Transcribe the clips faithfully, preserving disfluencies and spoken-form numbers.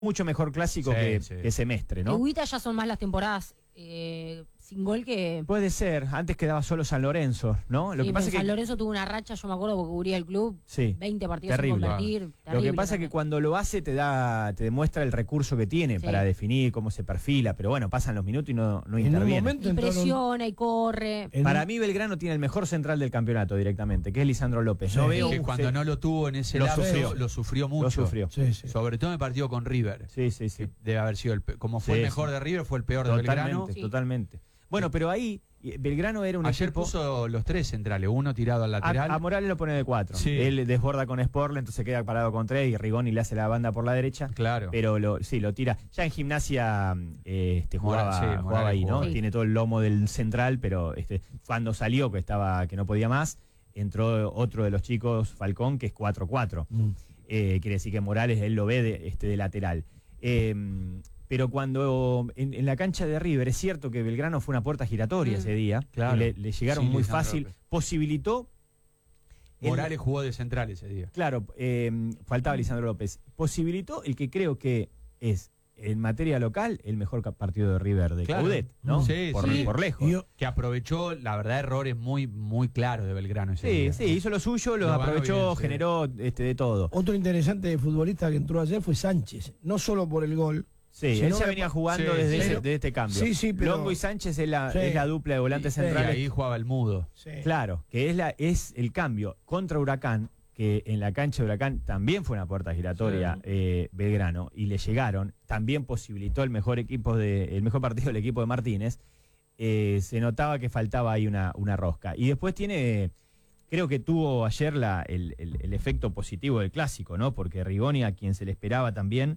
mucho mejor clásico Sí, que, sí. que semestre, ¿no? Agüita ya son más las temporadas eh, sin gol que... Puede ser, antes quedaba solo San Lorenzo, ¿no? Lo Sí, que pasa es San que Lorenzo tuvo una racha, yo me acuerdo porque cubría el club, sí, veinte partidos terrible. sin convertir. Lo que terrible pasa es que también. cuando lo hace te da, te demuestra el recurso que tiene Sí. para definir cómo se perfila, pero bueno, pasan los minutos y no, no En un interviene. momento Y entraron- presiona y corre. en Para un- mí Belgrano tiene el mejor central del campeonato directamente, que es Lisandro López. Sí. No Es veo que un cuando ce- no lo tuvo en ese Lo lapso, sufrió. lo sufrió mucho. lo sufrió. Sí, sí. Sobre todo en el partido con River. Sí, sí, sí. Que debe haber sido el pe- como fue Sí, el mejor sí. de River, fue el peor de Belgrano. Totalmente, Sí. totalmente. Bueno, pero ahí eh, Belgrano era un Ayer equipo... puso los tres centrales, uno tirado al lateral. A, a Morales lo pone de cuatro. Sí. Él desborda con Sportle, entonces queda parado con tres y Rigoni le hace la banda por la derecha. Claro. Pero lo, sí, lo tira. Ya en Gimnasia eh, este, jugaba, Morales, sí, jugaba Morales ahí, ¿no? jugó. Sí. Tiene todo el lomo del central, pero este, cuando salió, que estaba que no podía más, entró otro de los chicos, Falcón, que es cuatro cuatro. Mm. Eh, quiere decir que Morales él lo ve de, este, de lateral. Eh, pero cuando en, en la cancha de River, es cierto que Belgrano fue una puerta giratoria Mm. ese día, Claro. le, le llegaron Sí, muy Lisandro fácil, López. posibilitó... el- Morales jugó de central ese día. Claro, eh, faltaba Lisandro López. Posibilitó el que creo que es, en materia local, el mejor ca- partido de River de Claro. Coudet, ¿no? Sí, por, sí. por lejos. Y yo- Que aprovechó, la verdad, errores muy, muy claros de Belgrano ese Sí, día. sí, hizo lo suyo, lo Lo ganó aprovechó, bien, sí. generó este, de todo. Otro interesante futbolista que entró ayer fue Sánchez, no solo por el gol. Sí, Si él no ya me venía pa- jugando Sí, desde, sí. ese- Pero- desde este cambio. Sí, sí, pero- Longo y Sánchez es la, Sí. es la dupla de volantes Sí. Y centrales. ahí jugaba el mudo. Sí. Claro, que es, la, es el cambio contra Huracán, que en la cancha de Huracán también fue una puerta giratoria Sí. eh, Belgrano, y le llegaron, también posibilitó el mejor equipo de, el mejor partido del equipo de Martínez. Eh, se notaba que faltaba ahí una, una rosca. Y después tiene, creo que tuvo ayer la, el, el- el efecto positivo del clásico, ¿no? Porque Rigoni, a quien se le esperaba también,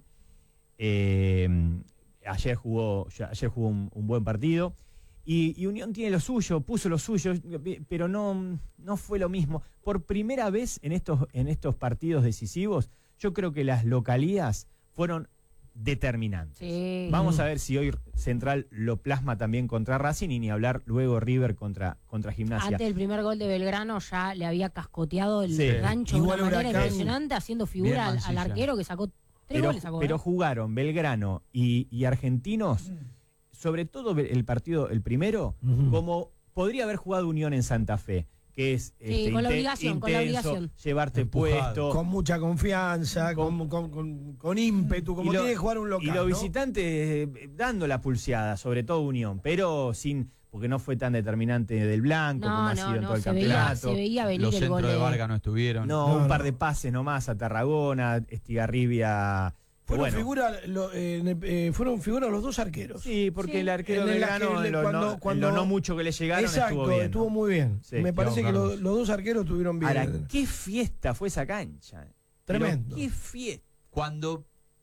eh, ayer jugó, ya- ayer jugó un, un buen partido. Y, y Unión tiene lo suyo, puso lo suyo, pero no, no fue lo mismo. Por primera vez en estos, en estos partidos decisivos, yo creo que las localías fueron determinantes. Sí. Vamos a ver si hoy Central lo plasma también contra Racing y ni hablar luego River contra, contra Gimnasia. Antes del primer gol de Belgrano ya le había cascoteado el Sí. gancho de Igual una manera Huracán- impresionante, haciendo figura Bien al, al Mancilla. arquero que sacó tres Pero, goles. Sacó, pero ¿eh? jugaron Belgrano y, y Argentinos, sobre todo el partido, el primero, Ujú. como podría haber jugado Unión en Santa Fe, que es este, con la inte- obligación, con la intenso, obligación. llevarte Empujado. puesto. Con mucha confianza, con, con, con- con ímpetu, como Y lo- tiene que jugar un local. Y los ¿no? visitantes eh, dando la pulseada, sobre todo Unión, pero sin, porque no fue tan determinante del blanco como No, ha sido no, en todo no, el se veía, campeonato. se veía venir Los el gol centros de de... Vargas no estuvieron. No, No, un par no. de pases nomás a Tarragona, Estigarribia. Fueron, bueno, figura, lo- eh, eh, fueron figuras los dos arqueros. sí, porque Sí. el arquero En de la Belgrano, que en le- lo, cuando- no, en cuando- lo no mucho que le llegaron, Exacto, estuvo bien. ¿no? muy bien. Sí, Me parece que Carlos. lo- los dos arqueros estuvieron bien. Ahora, qué fiesta fue esa cancha. Pero Tremendo. qué fiesta. Cuando,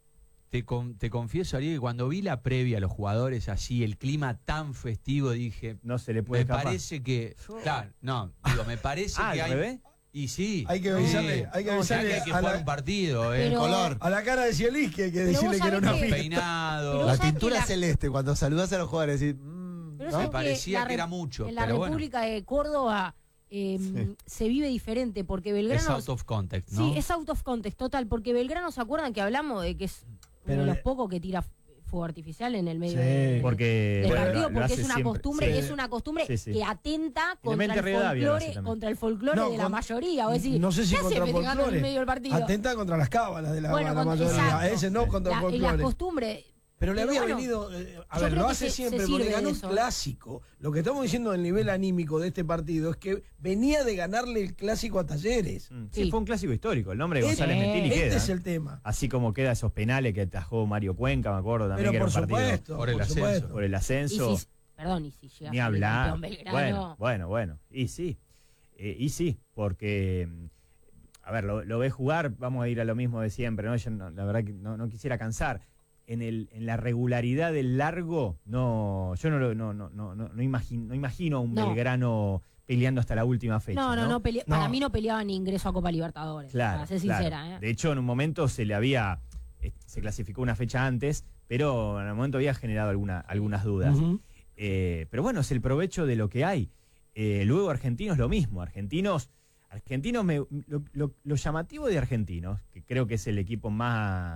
te, con- te confieso, Ariel, que cuando vi la previa a los jugadores así, el clima tan festivo, dije, No se le puede me escapar. parece que... Claro, no, digo, me parece Ah, que ¿al hay... revés? Y sí. Hay que sí. avisarle- hay que No, avisarle que hay que a jugar la- un partido, eh. Pero- color. A la cara de Cielis que hay que Pero decirle vos que era una sabés que- fiesta. Peinado. Pero La vos sabés tintura que la- celeste, cuando saludás a los jugadores, decís, mm, Pero ¿no? sabés Me parecía la que re- era mucho, En la pero bueno. República de Córdoba eh, Sí. se vive diferente porque Es Belgrano... out of context, ¿no? Sí, es out of context, total, porque Belgrano, ¿se acuerdan que hablamos de que es Pero uno de los le- pocos que tira fuego artificial en el medio Sí. de- Porque del bueno, partido? lo- lo Porque hace es una siempre. costumbre, Sí. es una costumbre Sí, sí. que atenta Y contra Demente el Rivadavia lo hace folclore, también. contra el folclore No, de la con- mayoría. O decir, no sé si ¿qué hace contra festejando en folclore. el medio del partido? Atenta contra las cábalas de la, Bueno, la con- mayoría. exacto. Ese no contra el La, y la folclore. costumbre... Pero le Pero había bueno, venido, eh, a yo ver, creo lo que hace se- siempre, se porque sirve ganó de un eso. clásico. Lo que estamos diciendo del nivel anímico de este partido es que venía de ganarle el clásico a Talleres. Mm, Sí, Sí. fue un clásico histórico. El nombre de Este- González Mentini este queda. es ¿eh? el tema. Así como queda esos penales que atajó Mario Cuenca, me acuerdo también, Pero que era por un partido supuesto, por el por ascenso. supuesto. por el Y ascenso. si, perdón, y si llega Ni a ser el hablar. campeón Belgrano... Bueno, bueno, bueno. Y sí. Eh, y sí, porque, mm, a ver, lo, lo ves jugar, vamos a ir a lo mismo de siempre, ¿no? Yo no- la verdad que no, no quisiera cansar. En, el, en la regularidad del largo, no, yo no lo, no, no, no, no, no imagino, no imagino a un No. Belgrano peleando hasta la última fecha. No, no, no, pelea- No. para mí no peleaba ni ingreso a Copa Libertadores, Claro, para ser claro. sincera. ¿eh? De hecho, en un momento se le había, eh, se clasificó una fecha antes, pero en el momento había generado alguna, algunas dudas. Ujú. Eh, pero bueno, es el provecho de lo que hay. Eh, luego Argentinos lo mismo. Argentinos, Argentinos me- lo, lo- lo llamativo de Argentinos, que creo que es el equipo más,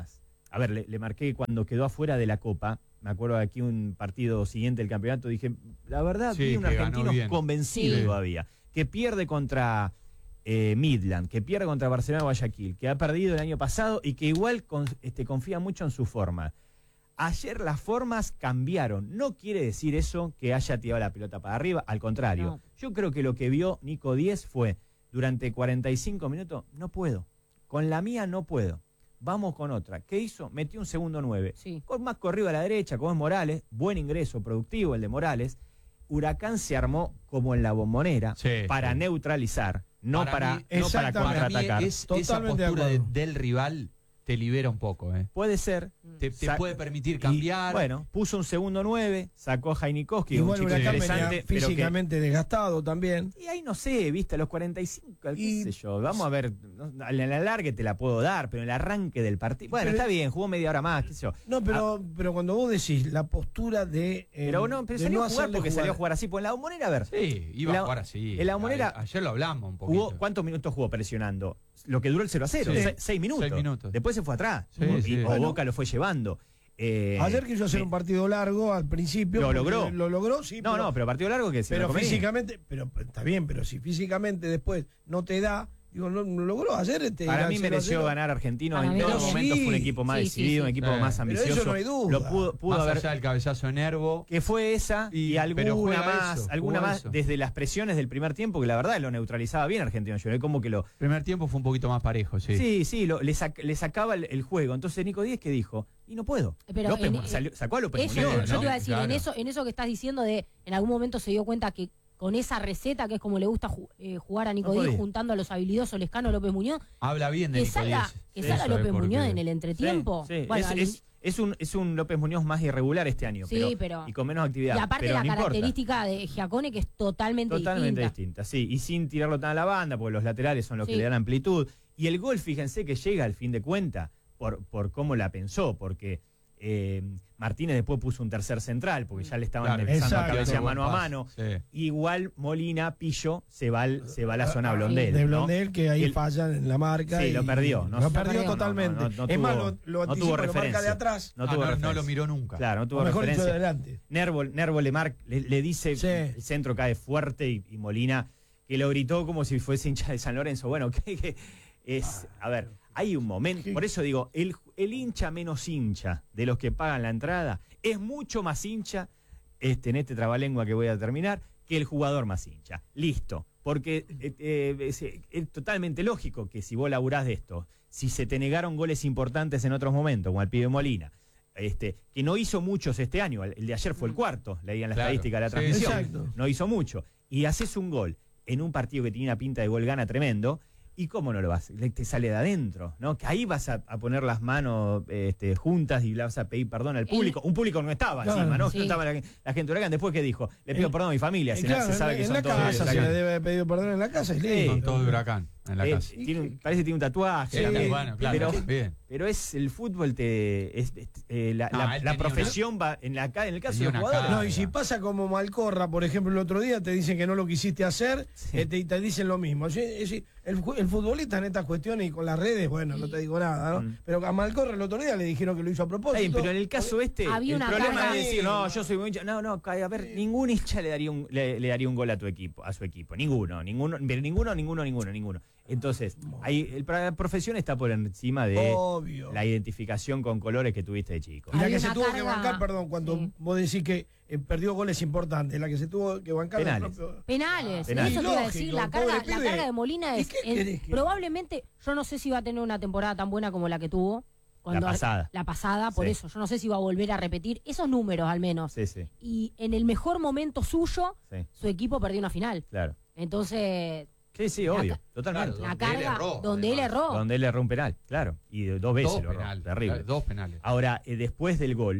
a ver, le, le marqué cuando quedó afuera de la Copa. Me acuerdo de aquí un partido siguiente del campeonato, dije, la verdad, Sí, vi un que ganó argentino bien. convencido Sí. todavía, que pierde contra eh, Midland, que pierde contra Barcelona Guayaquil, que ha perdido el año pasado y que igual con, este, confía mucho en su forma. Ayer las formas cambiaron. No quiere decir eso que haya tirado la pelota para arriba, al contrario. No. Yo creo que lo que vio Nico Díez fue, durante cuarenta y cinco minutos, no puedo. Con la mía no puedo. Vamos con otra. ¿Qué hizo? Metió un segundo nueve. Sí. Con más corrido a la derecha, como es Morales. Buen ingreso, productivo el de Morales. Huracán se armó como en la Bombonera Sí, para sí. neutralizar, no Para para, mí- no para Exactamente. Para mí contraatacar. es, esa Totalmente de postura de- acuerdo. del rival te libera un poco. ¿eh? Puede ser. Te, te Sa- puede permitir Y, cambiar. bueno, puso un segundo nueve, sacó a Jainikowski, un Igual chico Huracán venía interesante. pero que- físicamente desgastado también. Y ahí no sé, viste, a los cuarenta y cinco, qué Y- sé yo. Vamos a ver, no, en el alargue te la puedo dar, pero en el arranque del partido. Bueno, Pero- está bien, jugó media hora más, qué sé yo. No, pero, pero cuando vos decís la postura de. eh, Pero no, pero de salió no a jugar hacerle porque salió a jugar así. Pues en la Bombonera, a ver, Sí, iba La- a jugar así. en la Bombonera A- ayer lo hablamos un poquito. jugó, ¿cuántos minutos jugó presionando? Lo que duró el cero a cero, Sí. se- seis minutos. Seis minutos. Después se fue atrás. Sí, y, sí. o Bueno. Boca lo fue llevando. Eh, Ayer quiso hacer me- un partido largo al principio. Lo porque logró. Lo logró, sí. No, pero, no, pero partido largo que se pero lo convenía. físicamente. Pero está bien, pero si físicamente después no te da. Digo, no, no logró. Ayer este. Para era mí cero a mereció cero. ganar Argentino. Para En mí todo también. momento fue un Sí, equipo más sí, sí, decidido, sí. un equipo Eh, más pero ambicioso. eso no hay duda. Lo pudo, pudo Más haber. allá del cabezazo de Nervo. Que fue esa y, Y- pero alguna juega más, eso, alguna juega más eso. desde las presiones del primer tiempo, que la verdad lo neutralizaba bien Argentino. Yo como que lo. Primer tiempo fue un poquito más parejo, sí. Sí, sí, lo- le, sac- le sacaba el, el juego. Entonces Nico Díez que dijo, y no puedo. Pero López en- Mu- salió- sacó a López Eso, Muñoz, yo ¿no? te iba a decir, en Claro. eso, en eso que estás diciendo de, en algún momento se dio cuenta que con esa receta, que es como le gusta ju- eh, jugar a Nico No Díaz, podía. juntando a los habilidosos Lescano López Muñoz, Habla bien de que Nico salga, Díaz. que Sí, salga eso, López eh, porque- Muñoz en el entretiempo. Sí, sí. Bueno, es, al- es- es un, es un López Muñoz más irregular este año, Sí, pero, pero- y con menos actividad. y aparte pero la no importa. característica de Giacone que es totalmente, Totalmente distinta. distinta, sí, y sin tirarlo tan a la banda, porque los laterales son los Sí. que le dan amplitud. Y el gol, fíjense que llega al fin de cuenta por, por cómo la pensó, porque eh, Martínez después puso un tercer central, porque ya le estaban Claro, empezando exacto. a cabecear Buen mano a pase, mano. sí. Igual Molina, Pillo, se va, al- se va a la zona Blondel. De ¿no? Blondel, que ahí El- fallan en la marca. Sí, y- lo perdió, no lo se- perdió no, no, totalmente. no, no es más, tuvo- lo, lo no tuvo anticipa, lo marca de referencia. atrás. No Ah, tuvo no, no referencia. lo miró nunca. Claro, no tuvo O mejor dicho, de referencia. adelante. Nervo, Nervo le, mar- le, le dice, Sí. el centro cae fuerte y, y Molina, que lo gritó como si fuese hincha de San Lorenzo. Bueno, que, que es, a ver, hay un momento, por eso digo, el, el hincha menos hincha de los que pagan la entrada es mucho más hincha, este, en este trabalengua que voy a terminar, que el jugador más hincha. Listo. Porque eh, eh, es, es totalmente lógico que si vos laburás de esto, si se te negaron goles importantes en otros momentos, como el pibe Molina, este, que no hizo muchos este año, el de ayer fue el cuarto, leían la Claro. estadística de la Sí, transmisión, exacto. no hizo mucho, y haces un gol en un partido que tenía una pinta de gol gana tremendo, ¿y cómo no lo vas? Le- Te sale de adentro, ¿no? Que ahí vas a, a poner las manos este, juntas y le vas a pedir perdón al público. Un público no estaba Claro, encima, ¿no? sí. No estaba la, la gente de Huracán. Después que dijo, le pido En- perdón a mi familia, Eh, se, claro, se sabe en, que en son la todos de casa se Huracán. le debe haber pedido perdón en la casa. y Sí. listo. Con todo Huracán en la Eh, casa. tiene un- parece que tiene un tatuaje. Sí, también. bueno, claro. pero, bien. pero es el fútbol, te es- es- eh, la, No, la- él la tenía profesión va en, la, ca- en el caso de tenía los una jugadores. cara. No, y si pasa como Malcorra, por ejemplo, el otro día, te dicen que no lo quisiste hacer, Sí. eh, te, y te dicen lo mismo. Sí, es decir, el, ju- el futbolista en estas cuestiones y con las redes, bueno, no te digo nada, ¿no? Mm. Pero a Malcorra el otro día le dijeron que lo hizo a propósito. Está bien, pero en el caso este, Había el una problema carga- es decir, no, yo soy muy hincha. No, no, a ver, ningún hincha le daría un, le, le daría un gol a tu equipo, a su equipo. Ninguno, ninguno, pero ninguno, ninguno, ninguno, ninguno. Entonces, ahí, el, la profesión está por encima de Obvio. la identificación con colores que tuviste de chico. Y la Había que se una tuvo que carga- bancar, perdón, cuando Sí. vos decís que eh, perdió goles importantes, la que se tuvo que bancar el Penales. propio- Penales, Penales. eso te iba a Lógico, decir, la pobre carga, la pibe. carga de Molina ¿Y es qué en- querés que- probablemente, yo no sé si va a tener una temporada tan buena como la que tuvo. Cuando La pasada. La pasada, por Sí. eso, yo no sé si va a volver a repetir esos números al menos. Sí, sí, Y en el mejor momento suyo, sí, su equipo perdió una final. claro. Entonces, Sí, sí, La obvio, ca- totalmente. Claro, la donde él carga erró, donde él además. erró. Donde él erró un penal, claro. Y de- dos veces Dos lo erró. penales. Terrible. Dos penales. Ahora, eh, después del gol,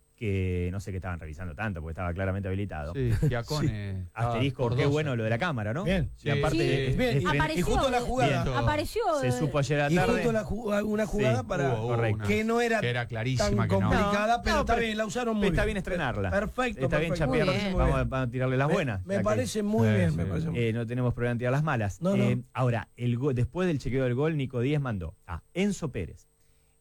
que no sé qué estaban revisando tanto, porque estaba claramente habilitado. Sí, Giacone. estaba Asterisco, por qué dos. bueno lo de la cámara, ¿no? Bien. Y aparte, Sí. es- Bien, es y- tren- Apareció, y justo la jugada. Bien. apareció. se eh, supo ayer a Y la tarde. justo la ju- una jugada Sí, para Hubo correcto. una que no era que era tan clarísima que no. complicada, No, pero no, está pero bien, la usaron muy bien. Está bien estrenarla. Perfecto, Está bien perfecto. Muy chapear. bien. Vamos a, vamos a tirarle las Me- buenas. Me, ya que, parece muy Sí, bien, sí. me parece muy eh, no tenemos problema en tirar las malas. No, Eh, no. Ahora, el go- después del chequeo del gol, Nico Díez mandó a Enzo Pérez,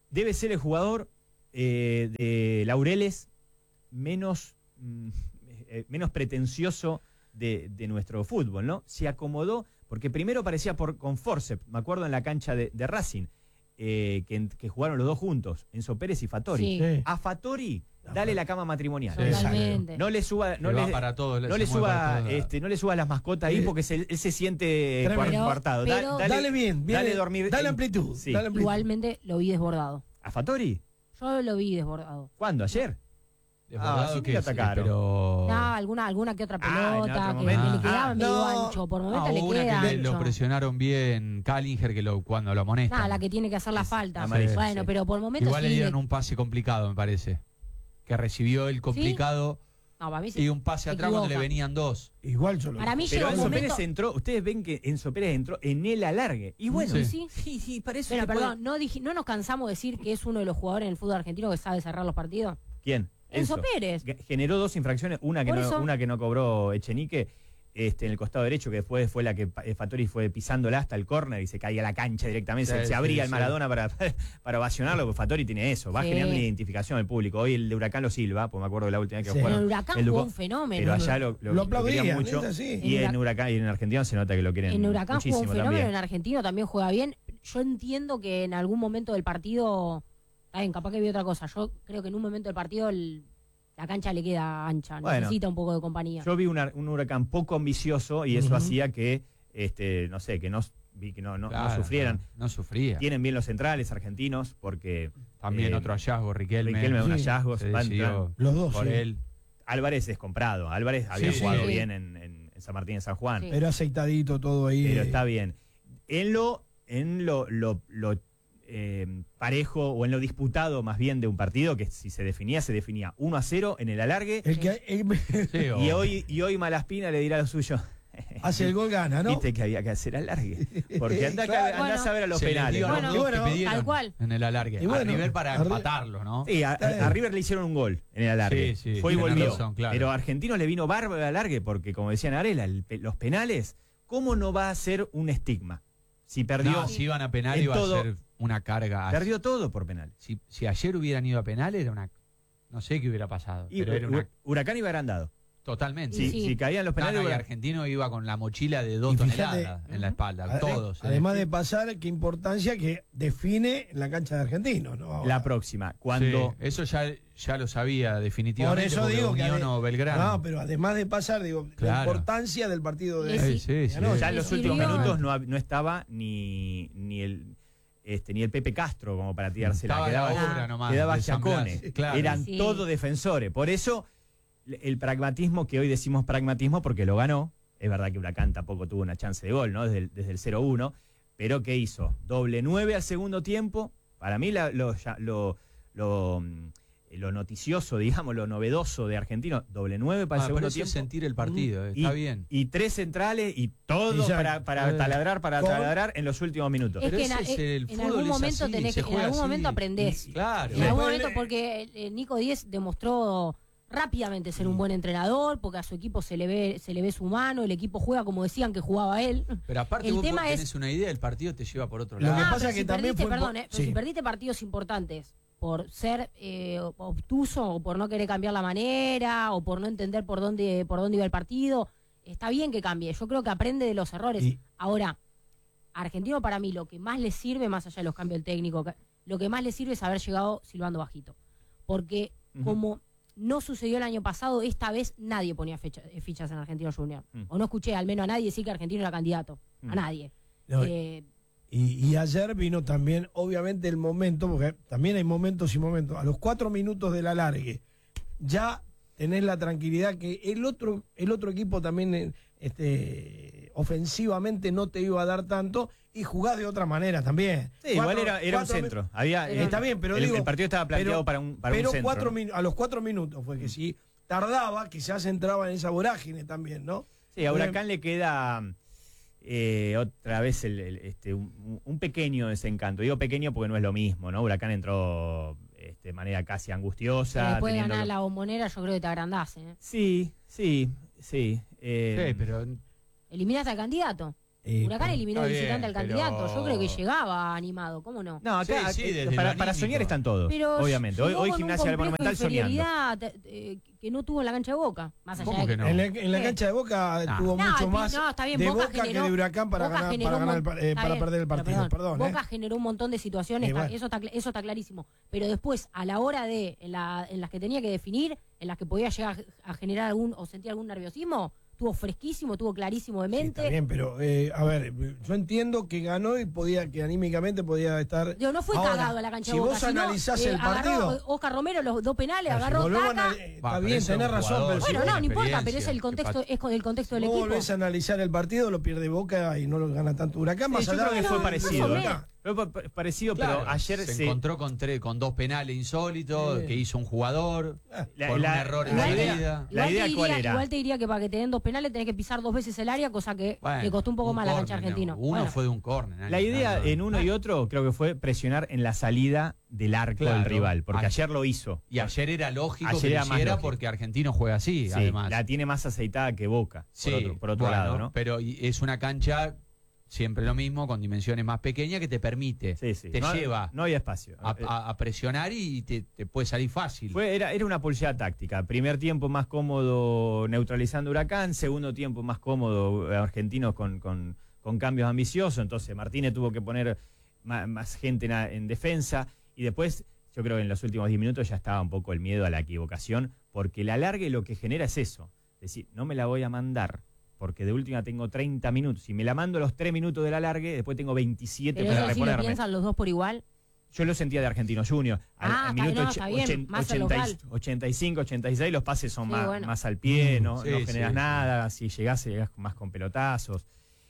debe ser el jugador eh, de Laureles menos, mm, eh, menos pretencioso de, de nuestro fútbol, ¿no? Se acomodó, porque primero parecía por, con forceps, me acuerdo en la cancha de, de Racing, eh, que, que jugaron los dos juntos, Enzo Pérez y Fattori. Sí. Sí. A Fattori, dale la cama matrimonial. Totalmente. No le suba, no Le va le, para todos, no se le mueve para suba, todos lados. este, no le suba las mascotas ahí Eh, porque se, él se siente Tremendo. coartado. Da- Pero- Dale, bien, bien. dale dormir. Dale en- amplitud. Sí. Dale amplitud. Igualmente lo vi desbordado. ¿A Fattori? Yo lo vi desbordado. ¿Cuándo? ¿Ayer? Desbordado Ah, sí, que lo sí, atacaron. pero... Nada, alguna, alguna que otra Ah, en otro pelota que momento. le quedaba Ah, medio no. ancho. Por Ah, momentos le hubo una queda que le- lo ancho. presionaron bien Callinger que lo, cuando lo amonestan. Nada, la que tiene que hacer la Es falta. amarilla, Bueno, sí. pero por momentos Igual le sí dieron le- un pase complicado, me parece. Que recibió el complicado No, para mí sí. y un pase se atrás cuando le equivoca. venían dos. Igual yo lo Para mí Pero llega un Enzo momento... Pérez entró, ustedes ven que Enzo Pérez entró en el alargue. Y bueno, Sí. Sí. sí, sí, para eso Pero se puede- perdón, ¿no, dije- ¿no nos cansamos de decir que es uno de los jugadores en el fútbol argentino que sabe cerrar los partidos? ¿Quién? Enzo Pérez. Ge- Generó dos infracciones, una que, Por no, eso. una que no cobró Echenique este, en el costado derecho, que después fue la que Pa- eh, Fattori fue pisándola hasta el córner y se caía a la cancha directamente, Sí, se, se sí, abría el sí. Maradona para, para ovacionarlo, porque Fattori tiene eso, va Sí. generando una identificación al público. Hoy el de Huracán lo silba, pues me acuerdo de la última vez que Sí. En jugaron. el Huracán el fue Ducó, un fenómeno. pero allá lo, lo, Lo lo aplaudían, querían mucho. es así. Y En en Hurac- Huracán y en Argentina se nota que lo quieren En Huracán jugó un muchísimo fenómeno, también. en Argentino también juega bien. Yo entiendo que en algún momento del partido, está bien, capaz que vi otra cosa. Yo creo que en un momento del partido el- la cancha le queda ancha, Bueno, necesita un poco de compañía. Yo vi una- un Huracán poco ambicioso y eso Ujú. hacía que, este, no sé, que no, vi que no, no, no Claro, sufrieran. No, no sufría. Tienen bien los centrales argentinos porque También eh, otro hallazgo, Riquelme. Riquelme un Sí. hallazgo. Se van- decidió Los dos, por sí. él. Álvarez es comprado. Álvarez había Sí, jugado sí. bien en, en- en San Martín de San Juan, Sí. Pero aceitadito todo ahí. pero eh. está bien. En lo, en lo, lo, lo, eh, parejo o en lo disputado más bien de un partido, que si se definía, se definía uno a cero en el alargue. El que el- Sí, o- Y hoy, y hoy Malaspina le dirá lo suyo. hace el gol gana, ¿no? Viste que había que hacer alargue. Porque andá, Claro. andá a Bueno, saber a los se les penales. dio a los Bueno, dos bueno, que pidieron tal cual. en el alargue. Y bueno, a River para arri- empatarlo, ¿no? Sí, a, Está bien. a River le hicieron un gol en el alargue. Sí, sí, Fue y tenés volvió. razón, claro. Pero a Argentinos le vino bárbaro el alargue porque, como decían Arela, el pe- los penales, ¿cómo no va a ser un estigma? Si perdió, No, si iban a penal en iba todo- a ser una carga. perdió todo por penal. Si, si ayer hubieran ido a penal era una... No sé qué hubiera pasado. Y pero era una... Huracán iba agrandado. Totalmente. Si, Sí. si caían los No, penales, no, y Huracán- Argentino iba con la mochila de dos Y fíjate, toneladas en la espalda, Ade- todos. ¿eh? Además de pasar, qué importancia que define la cancha de Argentinos, ¿no? Ahora. la próxima, cuando... Sí, eso ya, ya lo sabía definitivamente. Por eso porque digo que Unión ade- o Belgrano. No, pero además de pasar, digo, la Claro. importancia del partido de. Sí, sí, sí. No, ya en Le los últimos sirvió. minutos no, hab- no estaba ni, ni el este, ni el Pepe Castro como para tirársela. Estaba Quedaba, la obra nomás, quedaba de San Giacone. Blas, claro. Eran Sí. todos defensores. Por eso el pragmatismo, que hoy decimos pragmatismo porque lo ganó, es verdad que Huracán tampoco tuvo una chance de gol, ¿no? Desde el, desde el cero uno, pero ¿qué hizo? Doble nueve al segundo tiempo. Para mí la- lo, ya- lo, lo, mm, lo noticioso, digamos, lo novedoso de Argentino, doble nueve para Ah, el pero segundo eso tiempo. es sentir el partido, eh, Y- está bien. Y tres centrales y todo Y ya- para, para Eh, taladrar, para con- taladrar en los últimos minutos. Es Pero que en, ese es en- el en fútbol, algún es momento así, tenés se que, en juega algún así. momento aprendés. Claro. En algún Después momento, le- porque eh, Nico Díez demostró rápidamente ser un buen entrenador, porque a su equipo se le ve se le ve su mano, el equipo juega como decían que jugaba él. Pero aparte El vos tema tenés es- una idea, el partido te lleva por otro Lo lado. que Ah, pasa pero es que si también perdiste, fue perdón, por- eh, pero sí. si perdiste partidos importantes por ser eh, obtuso o por no querer cambiar la manera o por no entender por dónde por dónde iba el partido, está bien que cambie. Yo creo que aprende de los errores. Y- Ahora, a Argentino para mí lo que más le sirve, más allá de los cambios del técnico, que- lo que más le sirve es haber llegado silbando bajito. Porque Ujú. como no sucedió el año pasado, esta vez nadie ponía fecha- eh, fichas en Argentino Junior. Mm. O no escuché al menos a nadie decir que Argentino era candidato. Mm. A nadie. No, Eh, Y, y ayer vino también, obviamente, el momento, porque también hay momentos y momentos. A los cuatro minutos del alargue, ya tenés la tranquilidad que el otro, el otro equipo también eh, este, ofensivamente no te iba a dar tanto y jugás de otra manera también. Sí, igual Cuatro- era, era un cuatro mi- centro. Había, Pero- eh, Está bien, pero el, digo, el partido estaba planteado pero- para un, para pero un centro. cuatro ¿no? minu- a los cuatro minutos fue que si tardaba, quizás entraba en esa vorágine también, ¿no? Sí, a Huracán le queda eh, otra vez el, el- este, un, un pequeño desencanto. Digo pequeño porque no es lo mismo, ¿no? Huracán entró este, de manera casi angustiosa. después de teniendo- ganar la bombonera, yo creo que te agrandás. ¿eh? Sí, sí, sí. eh, Sí, pero Eliminaste al candidato. Eh, Huracán eliminó de Está visitante bien, al candidato. pero- Yo creo que llegaba animado, ¿cómo no? No, acá Sí, sí, eh, desde para, lo para anímico. soñar están todos, Pero obviamente. Hoy, llegó hoy con un Gimnasia del complejo de Monumental soñando. inferioridad, eh, que no tuvo en la cancha de Boca. Más allá ¿Cómo de que no? En la, en la ¿Qué? cancha de Boca No. tuvo No, mucho el- más no, está bien, de Boca Boca generó- que de Huracán para Boca ganar, generó para, un ganar el, mon- par- eh, está para bien, perder el pero partido. perdón, Perdón, Boca ¿eh? generó un montón de situaciones, Y está- bueno. eso, está, cl- eso está clarísimo. Pero después, a la hora de, en, la- en las que tenía que definir, en las que podía llegar a generar algún o sentir algún nerviosismo, tuvo fresquísimo, tuvo clarísimo de Sí, mente. está bien, pero eh, a ver, yo entiendo que ganó y podía, que anímicamente podía estar. Digo, no fue Ahora, cagado a la cancha si de Boca. vos sino, analizás eh, el partido. agarró Oscar Romero los dos penales, Pero si agarró volvemos a taca. anal- eh, Está Va, pero bien, eso es tenés un razón, jugador. pero si Bueno, vos- no, no importa, pero experiencia, es el contexto, que es con el contexto del vos equipo. volvés a analizar el partido, lo pierde Boca y no lo gana tanto Huracán. Sí, Más yo allá creo que de- fue no, parecido. no, ¿eh? no. Fue pa- pa- parecido, Claro, pero ayer se, se, encontró con, tres, con dos penales insólitos Sí. que hizo un jugador La- por la- un error en la la idea- medida. la Igual idea te cuál diría- era. Igual te diría que para que te den dos penales tenés que pisar dos veces el área, cosa que Bueno, le costó un poco más a la cancha córner, argentina. no. Uno Bueno, fue de un córner. La idea en uno y otro creo que fue presionar en la salida del arco Claro. del rival, porque Ayer- ayer lo hizo. Y ayer era lógico Ayer que era lo más hiciera lógico. porque Argentino juega así, Sí, además. la tiene más aceitada que Boca, Sí, por otro, por otro bueno, lado, ¿no? Pero y- es una cancha, siempre lo mismo, con dimensiones más pequeñas que te permite, Sí, sí. te no, lleva no había espacio. a, Eh, a- a presionar y te, te puede salir fácil. Fue, era, era una pulseada táctica. Primer tiempo más cómodo neutralizando Huracán, segundo tiempo más cómodo eh, Argentinos con, con, con cambios ambiciosos. Entonces Martínez tuvo que poner más, más gente en, en defensa. Y después, yo creo que en los últimos diez minutos ya estaba un poco el miedo a la equivocación, porque el alargue lo que genera es eso. Es decir, no me la voy a mandar, porque de última tengo treinta minutos. Si me la mando los tres minutos del alargue, después tengo veintisiete pero para eso sí lo reponerme. piensan los dos por igual. Yo lo sentía de Argentino Junior. Al, Ah, al está- minuto no, och- está bien, ochen- más al ochenta y- local. ochenta y cinco, ochenta y seis, los pases son Sí, más, bueno. más al pie, Mm, no, sí, no sí, generas sí. nada. Si llegás, llegás más con pelotazos.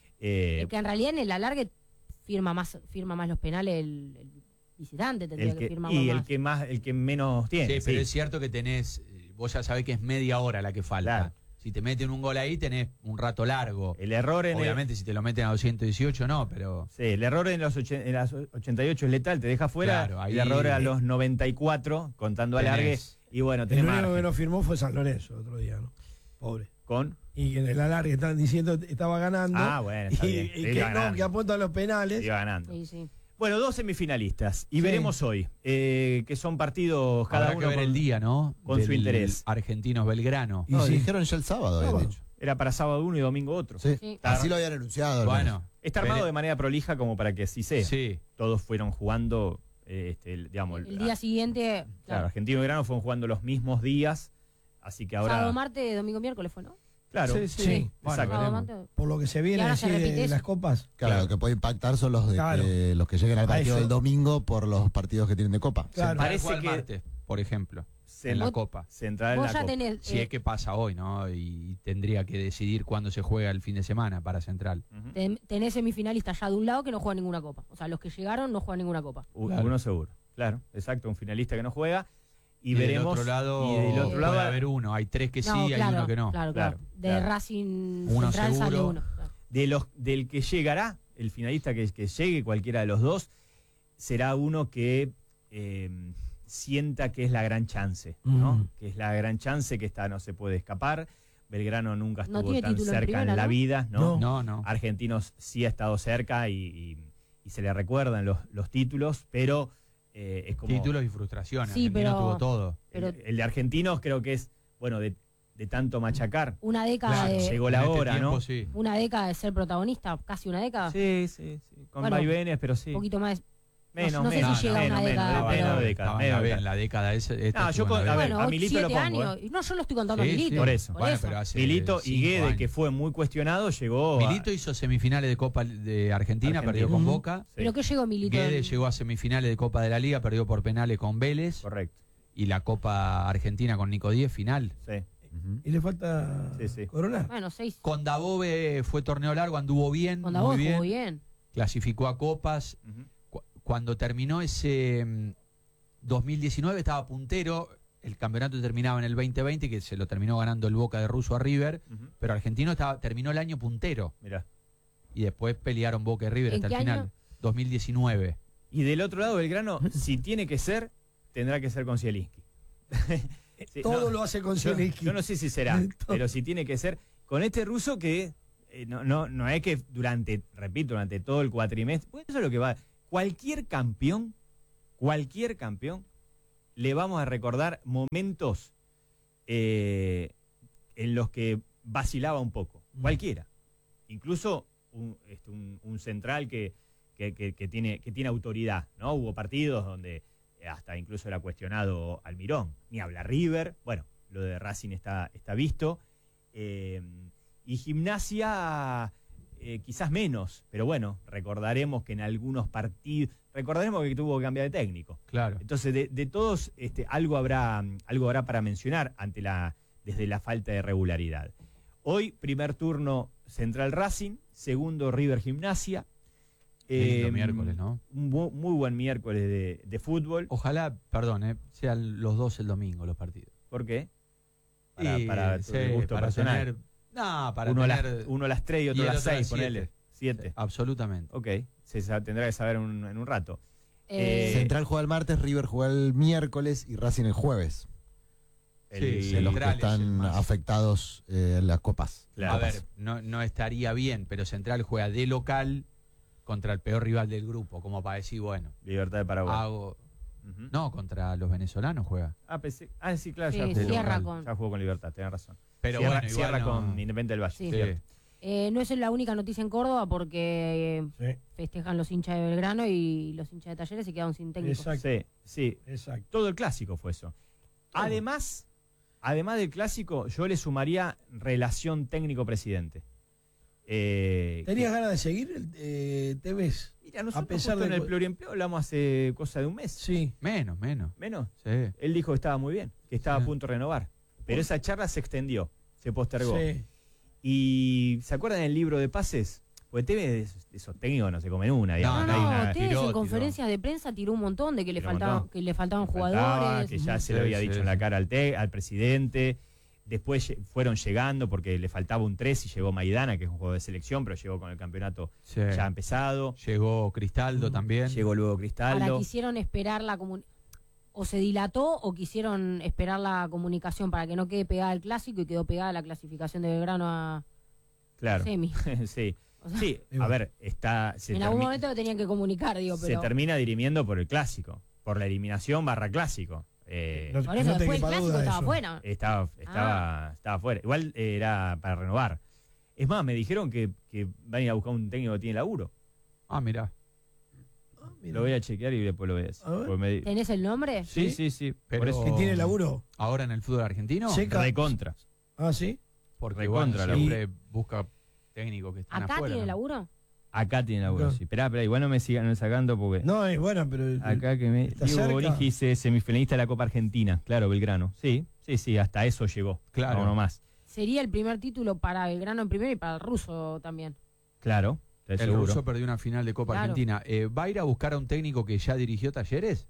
Eh, Es que en realidad en el alargue firma más, firma más los penales el, el visitante, tendría el que, que, firmar y más. el que más, el que menos tiene. Sí, pero sí. es cierto que tenés, eh, vos ya sabés que es media hora la que falta. Claro. Si te meten un gol ahí, tenés un rato largo. El error en el- Obviamente, si te lo meten a doscientos dieciocho, no, pero. sí, el error en los ochen- en las ochenta y ocho es letal, te deja fuera. Claro, ahí- el error a los noventa y cuatro, contando Tenés. alargue. Y bueno, El tenés único margen. que no firmó fue San Lorenzo el otro día, ¿no? Pobre. Con. Y que en el alargue estaban diciendo que estaba ganando. Ah, bueno, está y, bien. y Sí, que iba no, ganando. que apunta a los penales. Iba ganando. Sí, sí. Bueno, dos semifinalistas. Y Sí. veremos hoy, eh, que son partidos cada Habrá uno que ver con- el día, ¿no? con su Del interés. Argentinos Belgrano. Y No, sí. dijeron ya el sábado, habían Sábado. dicho. Era para sábado uno y domingo otro. Sí. Sí. Así lo habían anunciado. al menos. Bueno, Está armado vere- de manera prolija como para que así sea. Sí, Todos fueron jugando, eh, este, el- digamos, El día siguiente, claro, claro. Argentino y Grano fueron jugando los mismos días, así que ahora, Sábado, martes, domingo, miércoles fue, ¿no? claro, Sí, sí. Sí. Bueno, exacto. Sábado, veremos. martes. Por lo que se viene Y ahora así se repite de eso. las copas. Claro, Claro. lo que puede impactar son los, de, Claro. que- los que lleguen al A partido eso. del domingo por los partidos que tienen de Copa. Claro. Central Parece juega el que- martes, por ejemplo, se- en la Vos- Copa. central en Vos la ya Copa. tenés, Si eh, es que pasa hoy, ¿no? Y tendría que decidir cuándo se juega el fin de semana para Central. Ujú. ten- tenés semifinalistas ya de un lado que no juegan ninguna copa. O sea, los que llegaron no juegan ninguna copa. U- Claro. Uno seguro, claro, exacto, un finalista que no juega. Y, Y, veremos. del otro lado, y del otro lado puede haber uno. Hay tres que sí, hay claro, uno que no. Claro, claro. Claro, De claro. Racing Uno Central sale seguro. uno. Claro. de los, del que llegará, el finalista que, que llegue, cualquiera de los dos, será uno que eh, sienta que es la gran chance, ¿no? Mm. Que es la gran chance que esta no se puede escapar. Belgrano nunca No estuvo tiene tan título en cerca en, primera, la ¿no? vida, ¿no? No, no. Argentinos sí ha estado cerca y, y- y se le recuerdan los, los títulos, pero eh, es como... Títulos y frustraciones. Sí, Argentino pero- tuvo todo. Pero el, el de Argentinos creo que es, bueno, de, de tanto machacar. una década Claro, de llegó la En este hora, tiempo, ¿no? sí. una década de ser protagonista, casi una década. Sí, sí, sí. Con Bueno, vaivenes, pero sí. Un poquito más. Menos, no sé menos, si llega a menos, una menos, década, menos, pero- menos década, Estaba menos en la, década. en la década esa. esta No, yo estuvo en con- la a ver, década. a Bueno, Milito lo siete pongo, años. No, yo lo estoy contando Sí, a Milito. sí. Por eso. Por Bueno, eso. pero hace Milito y cinco Guede, años. que fue muy cuestionado, llegó a- Milito hizo semifinales de Copa de Argentina, Argentina. perdió con Ujú. Boca. Sí, ¿Pero qué llegó Milito? Guede en- llegó a semifinales de Copa de la Liga, perdió por penales con Vélez. correcto. Y la Copa Argentina con Nico Díez, final. Sí. Y le falta Sí, sí. coronar. Bueno, seis. Con Dabove fue torneo largo, anduvo bien, Cuando muy vos bien, jugó bien. clasificó a copas. Ujú. Cu- Cuando terminó ese mm, dos mil diecinueve estaba puntero, el campeonato terminaba en el veinte veinte, que se lo terminó ganando el Boca de Russo a River, Ujú. pero Argentino estaba, terminó el año puntero Mirá. y después pelearon Boca y River ¿En hasta el qué final. año? dos mil diecinueve. Y del otro lado, Belgrano, si tiene que ser, tendrá que ser con Zielinski. Sí, Todo no, lo hace con yo, Zielinski. yo no sé si será, Todo. pero si tiene que ser con este ruso que eh, no, no, no es que durante, repito, durante todo el cuatrimestre, pues eso es lo que va. Cualquier campeón, cualquier campeón, le vamos a recordar momentos eh, en los que vacilaba un poco. Cualquiera. Incluso un, este, un, un central que, que, que, que, tiene, que tiene autoridad, ¿no? Hubo partidos donde hasta incluso era cuestionado Almirón. Ni habla River. Bueno, lo de Racing está, está visto. Eh, y Gimnasia eh, quizás menos, pero bueno, recordaremos que en algunos partidos, recordaremos que tuvo que cambiar de técnico. Claro. Entonces, de, de todos, este, algo habrá, algo habrá para mencionar ante la, desde la falta de regularidad. Hoy, primer turno Central Racing, segundo River Gimnasia. Qué lindo Eh, miércoles, ¿no? Un bu- muy buen miércoles de, de fútbol. Ojalá, perdón, eh, sean los dos el domingo los partidos. ¿Por qué? Para, Y, para tu sí, gusto para personal. tener- no, para uno, a tener... las, uno a las tres y otro y a el las otro a seis, las ponele. siete. Siete. Absolutamente. Ok, se sa- tendrá que saber un- en un rato. Eh, Eh, Central juega el martes, River juega el miércoles y Racing el jueves. Sí, El- sí, De los que Central es el están más- afectados eh, en las copas. Claro. A ver, no, no estaría bien, pero Central juega de local contra el peor rival del grupo, como para decir, bueno, Libertad de Paraguay. hago... Ujú. No, contra los venezolanos juega. Ah, pensé- ah, sí, claro, Sí, ya, jugó, cierra ya con- jugó con Libertad, tenés razón. Pero cierra, bueno, igual cierra no- con Independiente del Valle. Sí. cierto. eh, no es la única noticia en Córdoba porque eh, Sí, festejan los hinchas de Belgrano y los hinchas de Talleres se quedaron sin técnico. exacto. Sí, sí, Exacto. todo el clásico fue eso. Además, además del clásico, yo le sumaría relación técnico-presidente. Eh, ¿Tenías que- ganas de seguir el eh, T V? Mira, nosotros a pesar justo de en el que- pluriempleo hablamos hace cosa de un mes. Sí. Menos, menos. Menos. Sí. Él dijo que estaba muy bien, que estaba Sí. a punto de renovar. Pero esa charla se extendió, se postergó. Sí. Y ¿se acuerdan del libro de pases? Porque T V de esos, de esos técnicos no se comen una, digamos. No, no no, hay una- ustedes tiró, en tiró. conferencias de prensa tiró un montón de que le Tiró un faltaban, montón. que le faltaban faltaba, jugadores. que ya Ujú. se lo había Sí, dicho sí, en la sí. cara al, te- al presidente. Después lle- fueron llegando porque le faltaba un tres y llegó Maidana, que es un juego de selección, pero llegó con el campeonato Sí. ya empezado. Llegó Cristaldo también. Llegó luego Ahora Cristaldo. quisieron esperar la comunicación. O se dilató o quisieron esperar la comunicación para que no quede pegada el clásico y quedó pegada la clasificación de Belgrano a Claro. semi. sí. O sea, Sí, a ver, está. Se en algún termi- momento lo tenían que comunicar, digo, se pero. termina dirimiendo por el clásico, por la eliminación barra clásico. Eh, No- Por eso, te después el quepa clásico duda estaba eso. afuera. estaba, estaba, estaba fuera. Igual eh, era para renovar. Es más, me dijeron que, que van a ir a buscar un técnico que tiene laburo. Ah, mirá. Ah, mira. Lo voy a chequear y después lo voy a decir. A ver. Porque me- ¿Tenés el nombre? Sí, sí, sí. Pero- Por eso. ¿Que tiene laburo? Ahora en el fútbol argentino, Seca. Recontra. Ah, sí. porque recontra bueno, laburo. siempre busca técnicos que están ¿Acá afuera. tiene ¿no? laburo? Acá tiene laburo, Acá. sí. Esperá, esperá, igual no me sigan sacando porque. No, es buena, pero. Acá que me. Está Diego cerca. Borigi dice semifinalista de la Copa Argentina. Claro, Belgrano. Sí, sí, sí, hasta eso llegó. Claro. No, no más. Sería el primer título para Belgrano en primero y para el ruso también. Claro, estoy El seguro. ruso perdió una final de Copa Claro. Argentina. Eh, ¿Va a ir a buscar a un técnico que ya dirigió Talleres?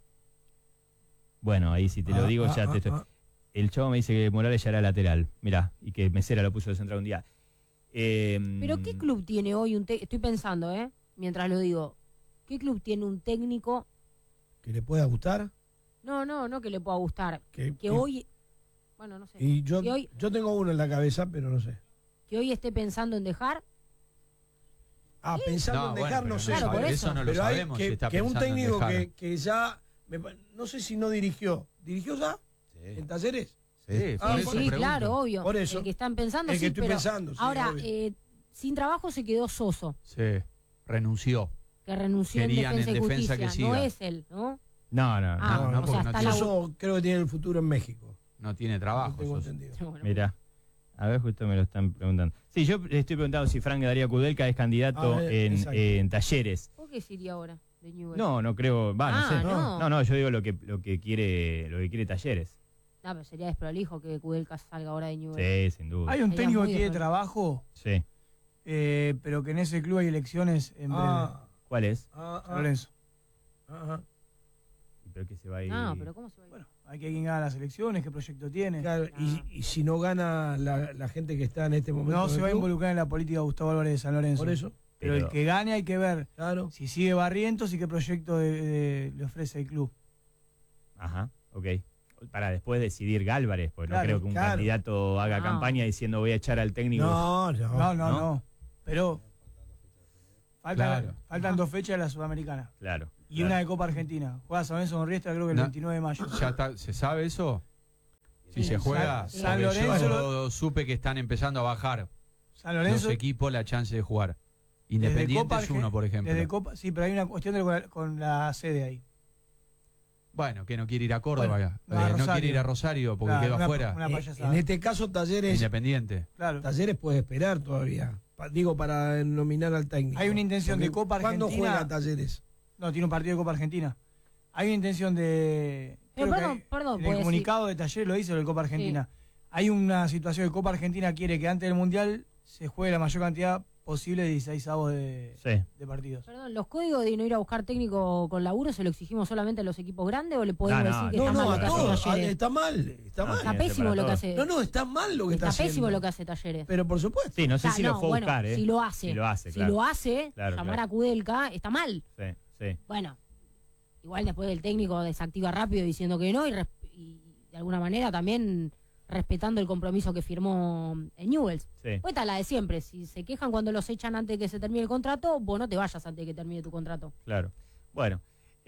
Bueno, ahí si te lo Ah, digo ah, ya ah, te estoy. ah. El chavo me dice que Morales ya era lateral. Mirá, y que Mesera lo puso de central un día. Eh, Pero ¿qué club tiene hoy un técnico? Estoy pensando, ¿eh? Mientras lo digo. ¿Qué club tiene un técnico? ¿Que le pueda gustar? No, no, no que le pueda gustar. Que, Que hoy. Bueno, no sé. Y yo, que hoy- yo tengo uno en la cabeza, pero no sé. Que hoy esté pensando en dejar. Ah, pensando No, en bueno, dejar, pero no sé. Claro, por sabe- eso. no lo pero hay sabemos. si que, está que un pensando en técnico dejar. que, que ya. me pa- no sé si no dirigió. ¿Dirigió ya? ¿En Talleres? Sí, Sí. por Ah, Sí, eso sí, pregunto. claro, obvio. Por eso. El que están pensando, El que sí, estoy pero pensando. sí, ahora, obvio. eh, sin trabajo se quedó Soso, Sí, renunció. que renunció Querían en Defensa en y defensa Justicia. que No siga. es él, ¿no? No, no, Ah, No, no, o porque sea, no está tiene- la... Soso creo que tiene el futuro en México. No tiene trabajo. tengo Soso. entendido. Bueno, Mirá. A ver, justo me lo están preguntando. Sí, yo estoy preguntando si Frank Darío Kudelka es candidato Ah, eh, en, exacto. en Talleres. ¿Por qué sería ahora de Newell? No, no creo. Va, no Ah, sé. no. No, no, yo digo lo que, lo que quiere, lo que quiere Talleres. No, pero sería desprolijo que Kudelka salga ahora de Newell. Sí, sin duda. Hay un Sería técnico muy que tiene diferente. trabajo, Sí. eh, pero que en ese club hay elecciones en breve. Ah, ¿Cuál es? ah, San ah, Lorenzo. ajá. Pero que se va a ir. No, pero ¿cómo se va a ir? Bueno, hay que ver quién gana las elecciones, qué proyecto tiene. Claro, y, y si no gana la, la gente que está en este momento. No en se el va a club, involucrar en la política Gustavo Álvarez de San Lorenzo. Por eso, Pero, Pero- el que gane hay que ver claro. si sigue Barrientos y qué proyecto de- de- le ofrece el club. Ajá, ok. Para después decidir Gálvarez, porque Claro, no creo que un claro. candidato haga No. campaña diciendo voy a echar al técnico. No, no. No, no, ¿no? no. Pero faltan, Claro. faltan dos fechas de la Sudamericana Claro. y claro. una de Copa Argentina. Juega San Lorenzo con Riestra creo que el No. veintinueve de mayo. ¿Ya está, se sabe eso? Si Sí, se juega, San- San porque Lorenzo yo lo- supe que están empezando a bajar San Lorenzo los equipos la chance de jugar. desde Independiente Copa es Arge- uno, por ejemplo. Desde Copa, sí, pero hay una cuestión de- con, la, con la sede ahí. Bueno, que no quiere ir a Córdoba, Bueno, eh, no, a no Rosario. quiere ir a Rosario porque Claro, quedó una- afuera. una Eh, payasada. en este caso, Talleres, Independiente. Claro. Talleres puede esperar todavía. Pa- digo, para nominar al técnico. Hay una intención de Porque Copa ¿cuándo Argentina? juega Talleres? No, tiene un partido de Copa Argentina. Hay una intención de. Pero creo que perdón, hay- perdón, en puede el comunicado de Talleres lo dice lo de Copa Argentina. Hay una situación de Copa Argentina quiere que antes del Mundial se juegue la mayor cantidad posible de dieciséis avos de, Sí. de partidos. Perdón, ¿los códigos de no ir a buscar técnico con laburo se lo exigimos solamente a los equipos grandes o le podemos No, no, decir que No, está no, mal lo a que hace todos. Ah, Talleres? Está mal. Está No, mal. Está tiene que ser pésimo para lo que todos. hace. No, no, está mal lo que está, Está pésimo haciendo. lo que hace Talleres. Pero por supuesto. Sí, no sé O sea, si lo no, fue a bueno, buscar, ¿eh? si lo hace. Si lo hace, Si claro. lo hace, Claro, llamar claro. a Kudelka está mal. Sí, sí. Bueno, igual después el técnico desactiva rápido diciendo que no y, res- y de alguna manera también respetando el compromiso que firmó en Newell's. Sí. Pues está la de siempre, si se quejan cuando los echan antes de que se termine el contrato, vos no te vayas antes de que termine tu contrato. Claro. Bueno,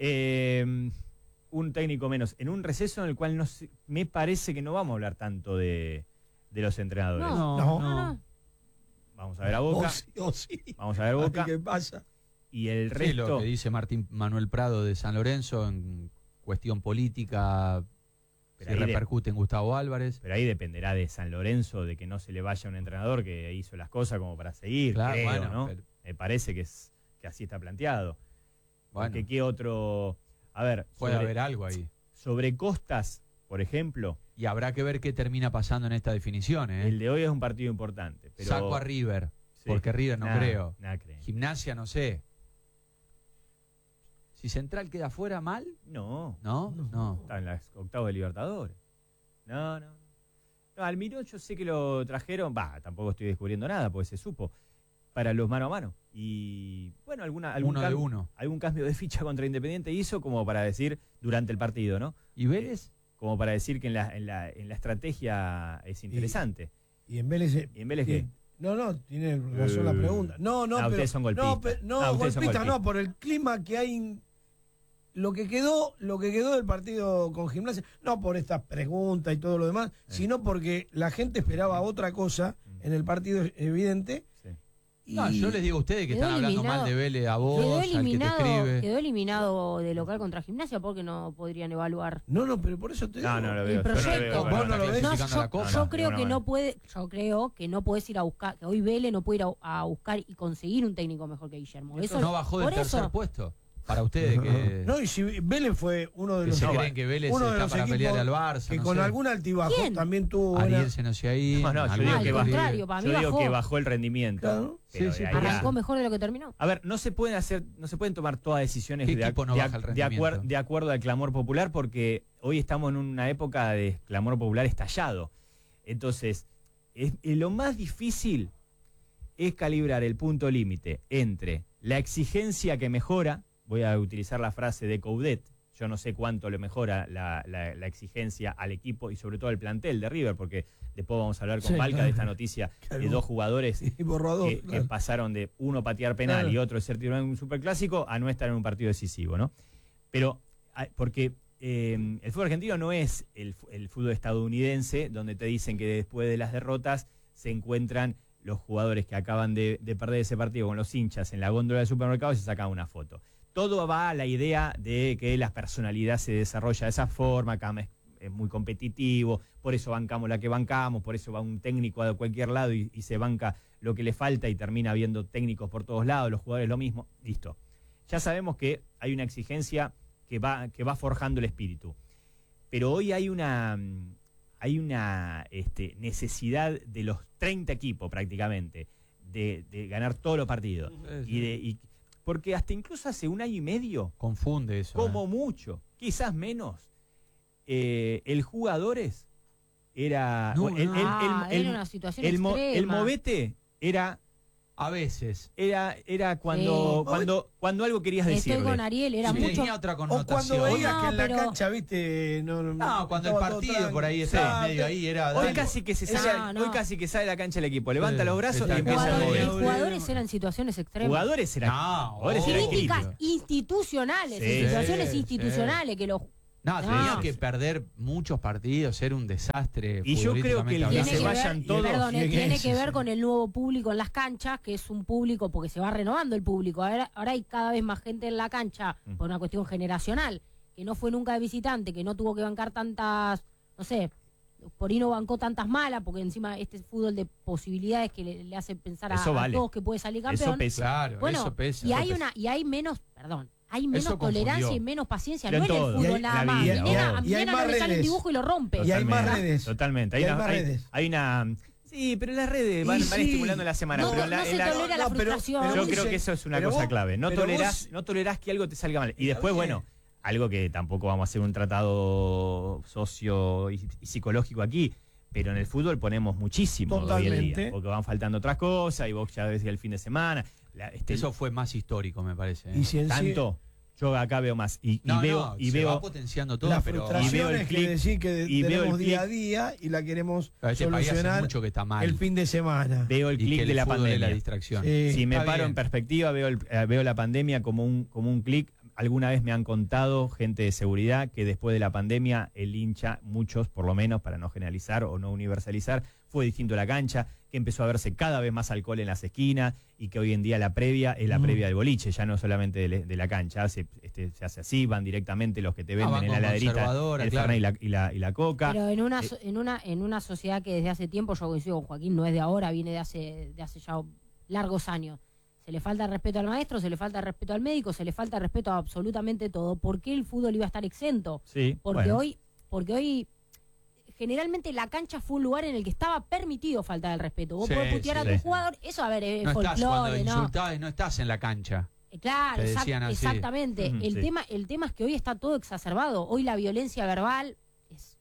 eh, un técnico menos. En un receso en el cual no sé- me parece que no vamos a hablar tanto de, de los entrenadores. No, No. no, no. Vamos a ver a O Boca. sí, o sí. Vamos a ver Boca. ¿Qué pasa? Y el Sí, resto. lo que dice Martín Manuel Prado de San Lorenzo en cuestión política, Pero si ahí de- repercute en Gustavo Álvarez. Pero ahí dependerá de San Lorenzo, de que no se le vaya un entrenador que hizo las cosas como para seguir, Claro, creo, bueno, ¿no? pero- Me parece que es que así está planteado. Bueno, Porque qué otro... A ver, puede sobre, haber algo ahí. sobre Costas, por ejemplo, Y habrá que ver qué termina pasando en esta definición. ¿eh? el de hoy es un partido importante. Pero, Saco a River, sí, porque River no nada, creo. nada creo. Gimnasia, no sé. Si Central queda fuera, mal, No, ¿no? No. No. está en las octavos de Libertadores. No, no. No, Almirón yo sé que lo trajeron, va, tampoco estoy descubriendo nada, porque se supo, para los mano a mano. Y bueno, alguna, algún, Uno de cam- uno. algún cambio de ficha contra Independiente hizo como para decir durante el partido, ¿no? ¿Y Vélez? Como para decir que en la, en la, en la estrategia es interesante. Y en Vélez. eh, ¿Y en Vélez y- qué? No, no, tiene razón la Eh, pregunta. No, no, ah, pero. ustedes son no, golpistas. pe- no, Ah, ustedes son golpistas no, golpistas. por el clima que hay. en- Lo que quedó, lo que quedó del partido con Gimnasia, no por estas preguntas y todo lo demás, sino porque la gente esperaba otra cosa en el partido evidente. Sí. Y No, yo les digo a ustedes que Quedó están hablando eliminado. mal de Vélez a vos, Quedó al que te eliminado, escribe. quedó eliminado de local contra Gimnasia porque no podrían evaluar No, no, pero por eso te digo. No, no lo el veo. yo no lo proyecto. veo, Vos bueno, no lo ves. No, clasificando yo, la Copa. yo No, no, creo de que ninguna no puede, yo creo que no puedes ir a buscar, que hoy Vélez no puede ir a, a buscar y conseguir un técnico mejor que Guillermo. Eso, No bajó del por tercer eso, puesto. Para ustedes que, No, y si Vélez fue uno de que los, se no, creen que Vélez uno de está los para equipos pelear al Barça. que no con sé. algún altibajo ¿Quién? también tuvo buena- Ariel se no sé ahí. No, no, yo algún digo al que otro bajó. pibe. contrario, para mí Yo digo bajó. que bajó el rendimiento. Claro. pero Sí, sí, de ahí por a- eso. arrancó mejor de lo que terminó. A ver, no se pueden hacer, no se pueden tomar todas decisiones ¿Qué de, ac- equipo no de baja ac- el de acuer- rendimiento? de acuerdo al clamor popular, porque hoy estamos en una época de clamor popular estallado. Entonces, es- eh, lo más difícil es calibrar el punto límite entre la exigencia que mejora, voy a utilizar la frase de Coudet, yo no sé cuánto le mejora la, la- la exigencia al equipo y sobre todo al plantel de River, porque después vamos a hablar con Sí, Valca claro. de esta noticia Claro. de dos jugadores y borrador. que, que claro. pasaron de uno patear penal Claro. y otro ser titular en un superclásico a no estar en un partido decisivo, ¿no? Pero, ah, porque eh, el fútbol argentino no es el, fu- el fútbol estadounidense, donde te dicen que después de las derrotas se encuentran los jugadores que acaban de, de perder ese partido con los hinchas en la góndola del supermercado y se sacan una foto. Todo va a la idea de que la personalidad se desarrolla de esa forma, acá es, es muy competitivo, por eso bancamos la que bancamos, por eso va un técnico a cualquier lado y, y se banca lo que le falta y termina habiendo técnicos por todos lados, los jugadores lo mismo, listo. Ya sabemos que hay una exigencia que va, que va forjando el espíritu, pero hoy hay una, mm, hay una este, necesidad de los treinta equipos prácticamente de, de ganar todos los partidos. Y de, y- porque hasta incluso hace un año y medio, Confunde eso. como ¿eh? mucho, quizás menos, eh, el jugadores era... No, el, no. el- el- Ah, el- era una situación el mo- extrema. el movete era A veces. Era, era cuando, Sí. cuando, cuando algo querías Estoy decirle. con Ariel, era Sí, mucho. tenía otra O connotación. cuando veías No, que en la pero- cancha, viste, no, no, No, cuando el estaba todo partido tranqui. por ahí estaba Sí. medio ahí, era. Hoy dale. casi que se Esa- sale, no. hoy casi que sale de la cancha el equipo, levanta Sí, los brazos está y empieza a bien. Jugadores, mover. y jugadores eran situaciones extremas. Jugadores eran, No, jugadores eran Críticas críticos. institucionales, Sí, en situaciones sí. institucionales que los No, No. tenía que perder muchos partidos, ser un desastre. Y yo creo que el futbolísticamente que tiene se que hablando. vayan ver, todos, perdón, eh, sí, tiene sí, que sí. ver con el nuevo público en las canchas, que es un público porque se va renovando el público. Ahora, ahora hay cada vez más gente en la cancha Mm. por una cuestión generacional, que no fue nunca de visitante, que no tuvo que bancar tantas, no sé, por ahí no bancó tantas malas, porque encima este fútbol de posibilidades que le, le hace pensar a, Eso a vale. todos que puede salir Eso campeón. pesa. Claro, Bueno, eso pesa. y eso hay pesa. una y hay menos, perdón, hay menos Eso tolerancia confundió. y menos paciencia, Pero no en en el todo. fútbol Y hay- nada la más. vida, Mi y nena, hay- a mi y hay nena no más le sale un redes. dibujo y lo rompe. Y hay más Totalmente. redes. Totalmente. Y Hay, hay una, más hay- redes. hay una. Sí, pero las redes van, Y van sí. estimulando la semana. No, pero no la- se en la- tolera la no, pero- frustración. pero yo vos creo se- que eso es una pero cosa vos- clave. No pero tolerás, vos- no tolerás que algo te salga mal. Y Está después, bien. bueno, algo que tampoco vamos a hacer un tratado socio y, y psicológico aquí. Pero en el fútbol ponemos muchísimo hoy en Totalmente. día, porque van faltando otras cosas y vos ya ves el fin de semana. La- este, Eso fue más histórico, me parece. ¿eh? Y si en sí- tanto, yo acá veo más. Y, y No, veo, no, y se veo va potenciando todo, la pero y veo frustración el es clip, que decir que y veo tenemos el día a clip. día y la queremos a este país hace solucionar mucho que está mal. el fin de semana. veo el y clic que el de la fútbol es pandemia. la distracción. Sí. Si me Está paro bien. en perspectiva, veo, el- eh, veo la pandemia como un, como un clic. Alguna vez me han contado gente de seguridad que después de la pandemia el hincha, muchos por lo menos, para no generalizar o no universalizar, fue distinto a la cancha, que empezó a verse cada vez más alcohol en las esquinas y que hoy en día la previa es la Mm. previa del boliche, ya no solamente de, le- de la cancha, se, este, se hace así, van directamente los que te venden van en la con heladerita, conservadora, el claro. Fernet y la, y, la, y la coca. Pero en una, Eh, so- en una en una sociedad que desde hace tiempo, yo coincido con Joaquín, no es de ahora, viene de hace de hace ya largos años. Se le falta el respeto al maestro, se le falta el respeto al médico, se le falta el respeto a absolutamente todo. ¿Por qué el fútbol iba a estar exento? Sí, Porque bueno. hoy porque hoy generalmente la cancha fue un lugar en el que estaba permitido faltar el respeto. Vos Sí, podés putear sí, a tu sí. jugador, eso a ver, es No estás cuando folclore, ¿no? insultás, no estás en la cancha. Eh, Claro, Te exact- decían así. exactamente. Ujú, el sí. tema, el tema es que hoy está todo exacerbado. Hoy la violencia verbal es,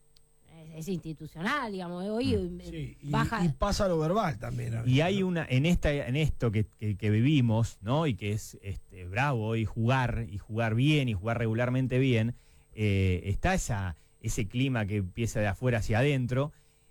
es, es institucional, digamos. eh, Hoy eh, Sí, y, baja. y pasa lo verbal también. a veces, Y hay ¿no? una, en esta, en esto que, que- que vivimos, ¿no? Y que es este, bravo, y jugar, y jugar bien, y jugar regularmente bien, eh, está esa, ese clima que empieza de afuera hacia adentro,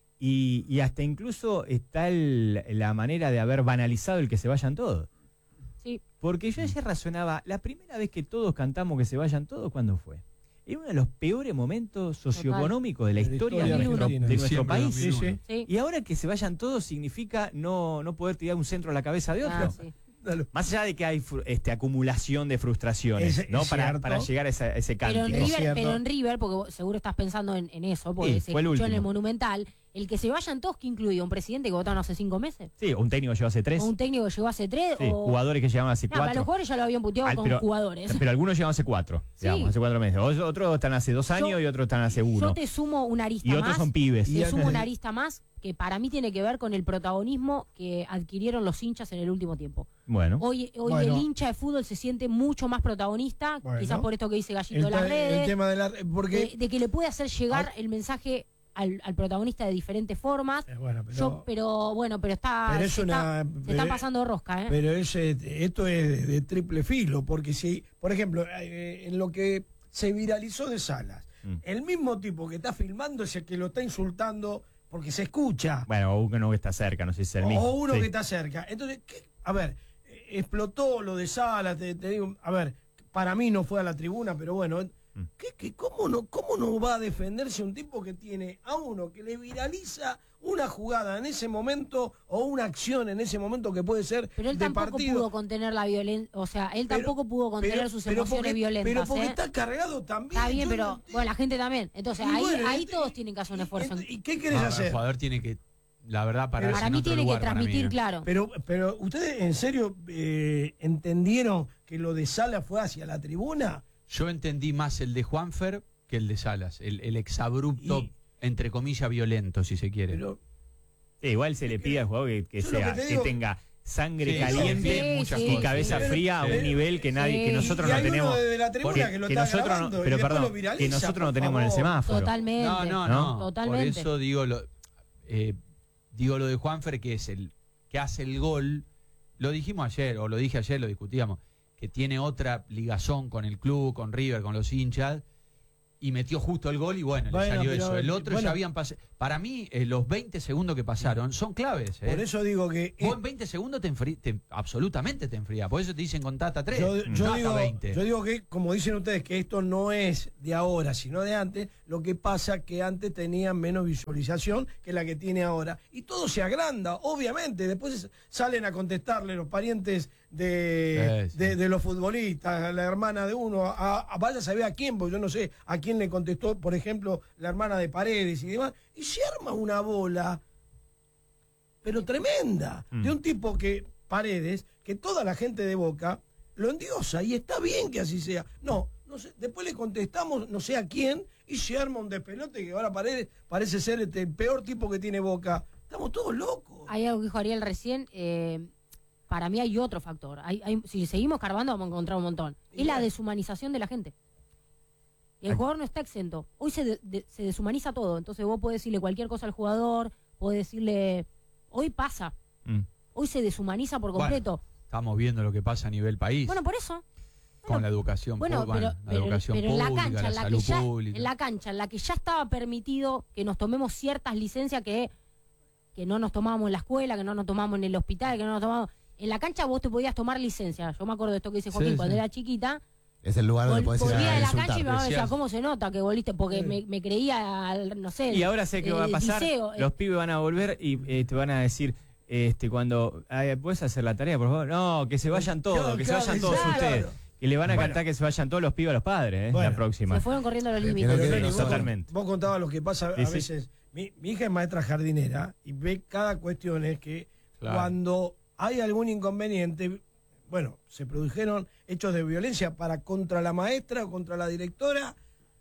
y, y hasta incluso está el- la manera de haber banalizado el que se vayan todos. Sí. Porque yo ayer razonaba, la primera vez que todos cantamos que se vayan todos, ¿cuándo fue? Era uno de los peores momentos socioeconómicos de la De la historia historia de nuestro, argentina. de nuestro Siempre país. Sí, sí. Sí. Y ahora que se vayan todos significa no, no poder tirar un centro a la cabeza de otro. Ah, sí. Dale. Más allá de que hay fru- este, acumulación de frustraciones, Es- ¿no? es para, cierto. para llegar a, esa- a ese Pero en, cántico. Es River, cierto. pero en River, porque vos seguro estás pensando en, en eso, porque Sí, se fue el escuchó en el último. Monumental, el que se vayan todos, que incluye un presidente que votaron hace cinco meses, Sí, un técnico llegó hace tres. o un técnico que llegó hace tres, Sí, o... jugadores que llegaban hace No, para los cuatro. jugadores ya lo habían puteado Al- con pero- jugadores. Pero algunos llegaban hace cuatro, Sí. digamos, hace cuatro meses. O- Otros están hace dos años Yo- y otros están hace uno. Yo te sumo una arista Y otros más. son pibes. Y Te antes sumo de- una arista más que para mí tiene que ver con el protagonismo que adquirieron los hinchas en el último tiempo. Bueno, Hoy, hoy Bueno. el hincha de fútbol se siente mucho más protagonista, Bueno. quizás por esto que dice Gallito El, de las ta- el redes, tema de la. Porque. de, de que le puede hacer llegar Ah. el mensaje al, al protagonista de diferentes formas. Eh, bueno, pero, Yo, pero bueno, pero está, pero es se, una. está, se pero- están pasando de rosca, ¿eh? Pero es, eh, esto es de, de triple filo, porque si, por ejemplo, eh, en lo que se viralizó de Salas, Mm. el mismo tipo que está filmando es el que lo está insultando porque se escucha, bueno, uno que está cerca, no sé si es el o, mismo. o uno Sí. que está cerca. Entonces, ¿qué? A ver, eh, explotó lo de Salas, te, te digo, a ver, para mí no fue a la tribuna, pero bueno, Mm. ¿qué, qué, cómo, no, ¿cómo no va a defenderse un tipo que tiene a uno que le viraliza una jugada en ese momento o una acción en ese momento que puede ser Pero él de tampoco partido? pudo contener la violencia, o sea, él Pero- tampoco pudo contener pero- sus pero emociones porque- violentas. Pero porque ¿eh? está cargado también. Está bien, yo pero no entiendo. bueno, la gente también. Entonces, Y ahí, bueno, ahí y- todos tienen que hacer un esfuerzo. ¿Y, y qué querés No, hacer? El jugador tiene que, la verdad, para, Para mí tiene que transmitir, claro. Pero, pero ustedes en serio eh, entendieron que lo de Sala fue hacia la tribuna. Yo entendí más el de Juanfer que el de Salas, el, el exabrupto, Y- entre comillas, violento, si se quiere. Pero Sí, igual se le pide al jugador que, que Yo lo sea, que te que, digo- tenga sangre Sí, caliente sí, muchas sí, y cosas. cabeza Pero- fría a pero- un nivel que nadie, Sí. que nosotros y no hay tenemos. uno desde la tribuna que- que lo que está nosotros no- grabando y pero después perdón, lo viraliza, que nosotros no por tenemos en el favor. semáforo. Totalmente. No, no, ¿no? no. Totalmente. Por eso digo lo, eh, digo lo de Juanfer, que es el que hace el gol lo dijimos ayer, o lo dije ayer, lo discutíamos, que tiene otra ligazón con el club, con River, con los hinchas, y metió justo el gol y bueno, Bueno, le salió pero, eso. El otro bueno. ya habían pasado. Para mí, eh, los veinte segundos que pasaron son claves. ¿eh? Por eso digo que... Vos en veinte segundos te enfrí, te, absolutamente te enfrías. Por eso te dicen contata tres, Yo, yo contata digo, veinte. yo digo que, como dicen ustedes, que esto no es de ahora, sino de antes. Lo que pasa que antes tenían menos visualización que la que tiene ahora. Y todo se agranda, obviamente. Después salen a contestarle los parientes de, Sí, sí. de, de los futbolistas, la hermana de uno. A, a- vaya a saber a quién, porque yo no sé a quién le contestó, por ejemplo, la hermana de Paredes y demás. Y se arma una bola, pero tremenda, Mm. de un tipo que, Paredes, que toda la gente de Boca lo endiosa, y está bien que así sea. No, no sé, después le contestamos no sé a quién, y se arma un despelote que ahora Paredes parece ser este, el peor tipo que tiene Boca. Estamos todos locos. Hay algo que dijo Ariel recién. eh, para mí hay otro factor. Hay, hay- si seguimos carbando vamos a encontrar un montón. Y Es la bueno. deshumanización de la gente. Y el Ay. jugador no está exento. Hoy se, de- de- se deshumaniza todo. Entonces vos podés decirle cualquier cosa al jugador, podés decirle... Hoy pasa. Mm. Hoy se deshumaniza por Bueno, completo. Estamos viendo lo que pasa a nivel país. Bueno, por eso. con la educación, Bueno, pública, pero, la pero- educación pero en la pública, cancha, la en la, que salud ya, pública. en la cancha, en la que ya estaba permitido que nos tomemos ciertas licencias que, que no nos tomábamos en la escuela, que no nos tomamos en el hospital, que no nos tomamos... En la cancha vos te podías tomar licencia. Yo me acuerdo de esto que dice Joaquín Sí, cuando sí. era chiquita. Es el lugar donde Vol- podés ir volvía a de la insultar. cancha y mi mamá me decía, Decías- ¿cómo se nota que volviste? Porque Mm. me, me creía, al- no sé... Y ahora sé qué va a eh, pasar. Diceo, eh. Los pibes van a volver y eh, te van a decir, este, cuando, ay, ¿puedes hacer la tarea, por favor? No, que se vayan todos, Claro, que claro, se vayan todos claro. ustedes. Que le van a Bueno. cantar que se vayan todos los pibes a los padres, eh, Bueno. la próxima. Se fueron corriendo los Que límites. no Pero, quede Neri, nosotros. vos, Totalmente. vos contabas lo que pasa Sí, a sí. veces. Mi, mi hija es maestra jardinera y ve cada cuestión es que Claro. cuando hay algún inconveniente, bueno, se produjeron hechos de violencia para contra la maestra o contra la directora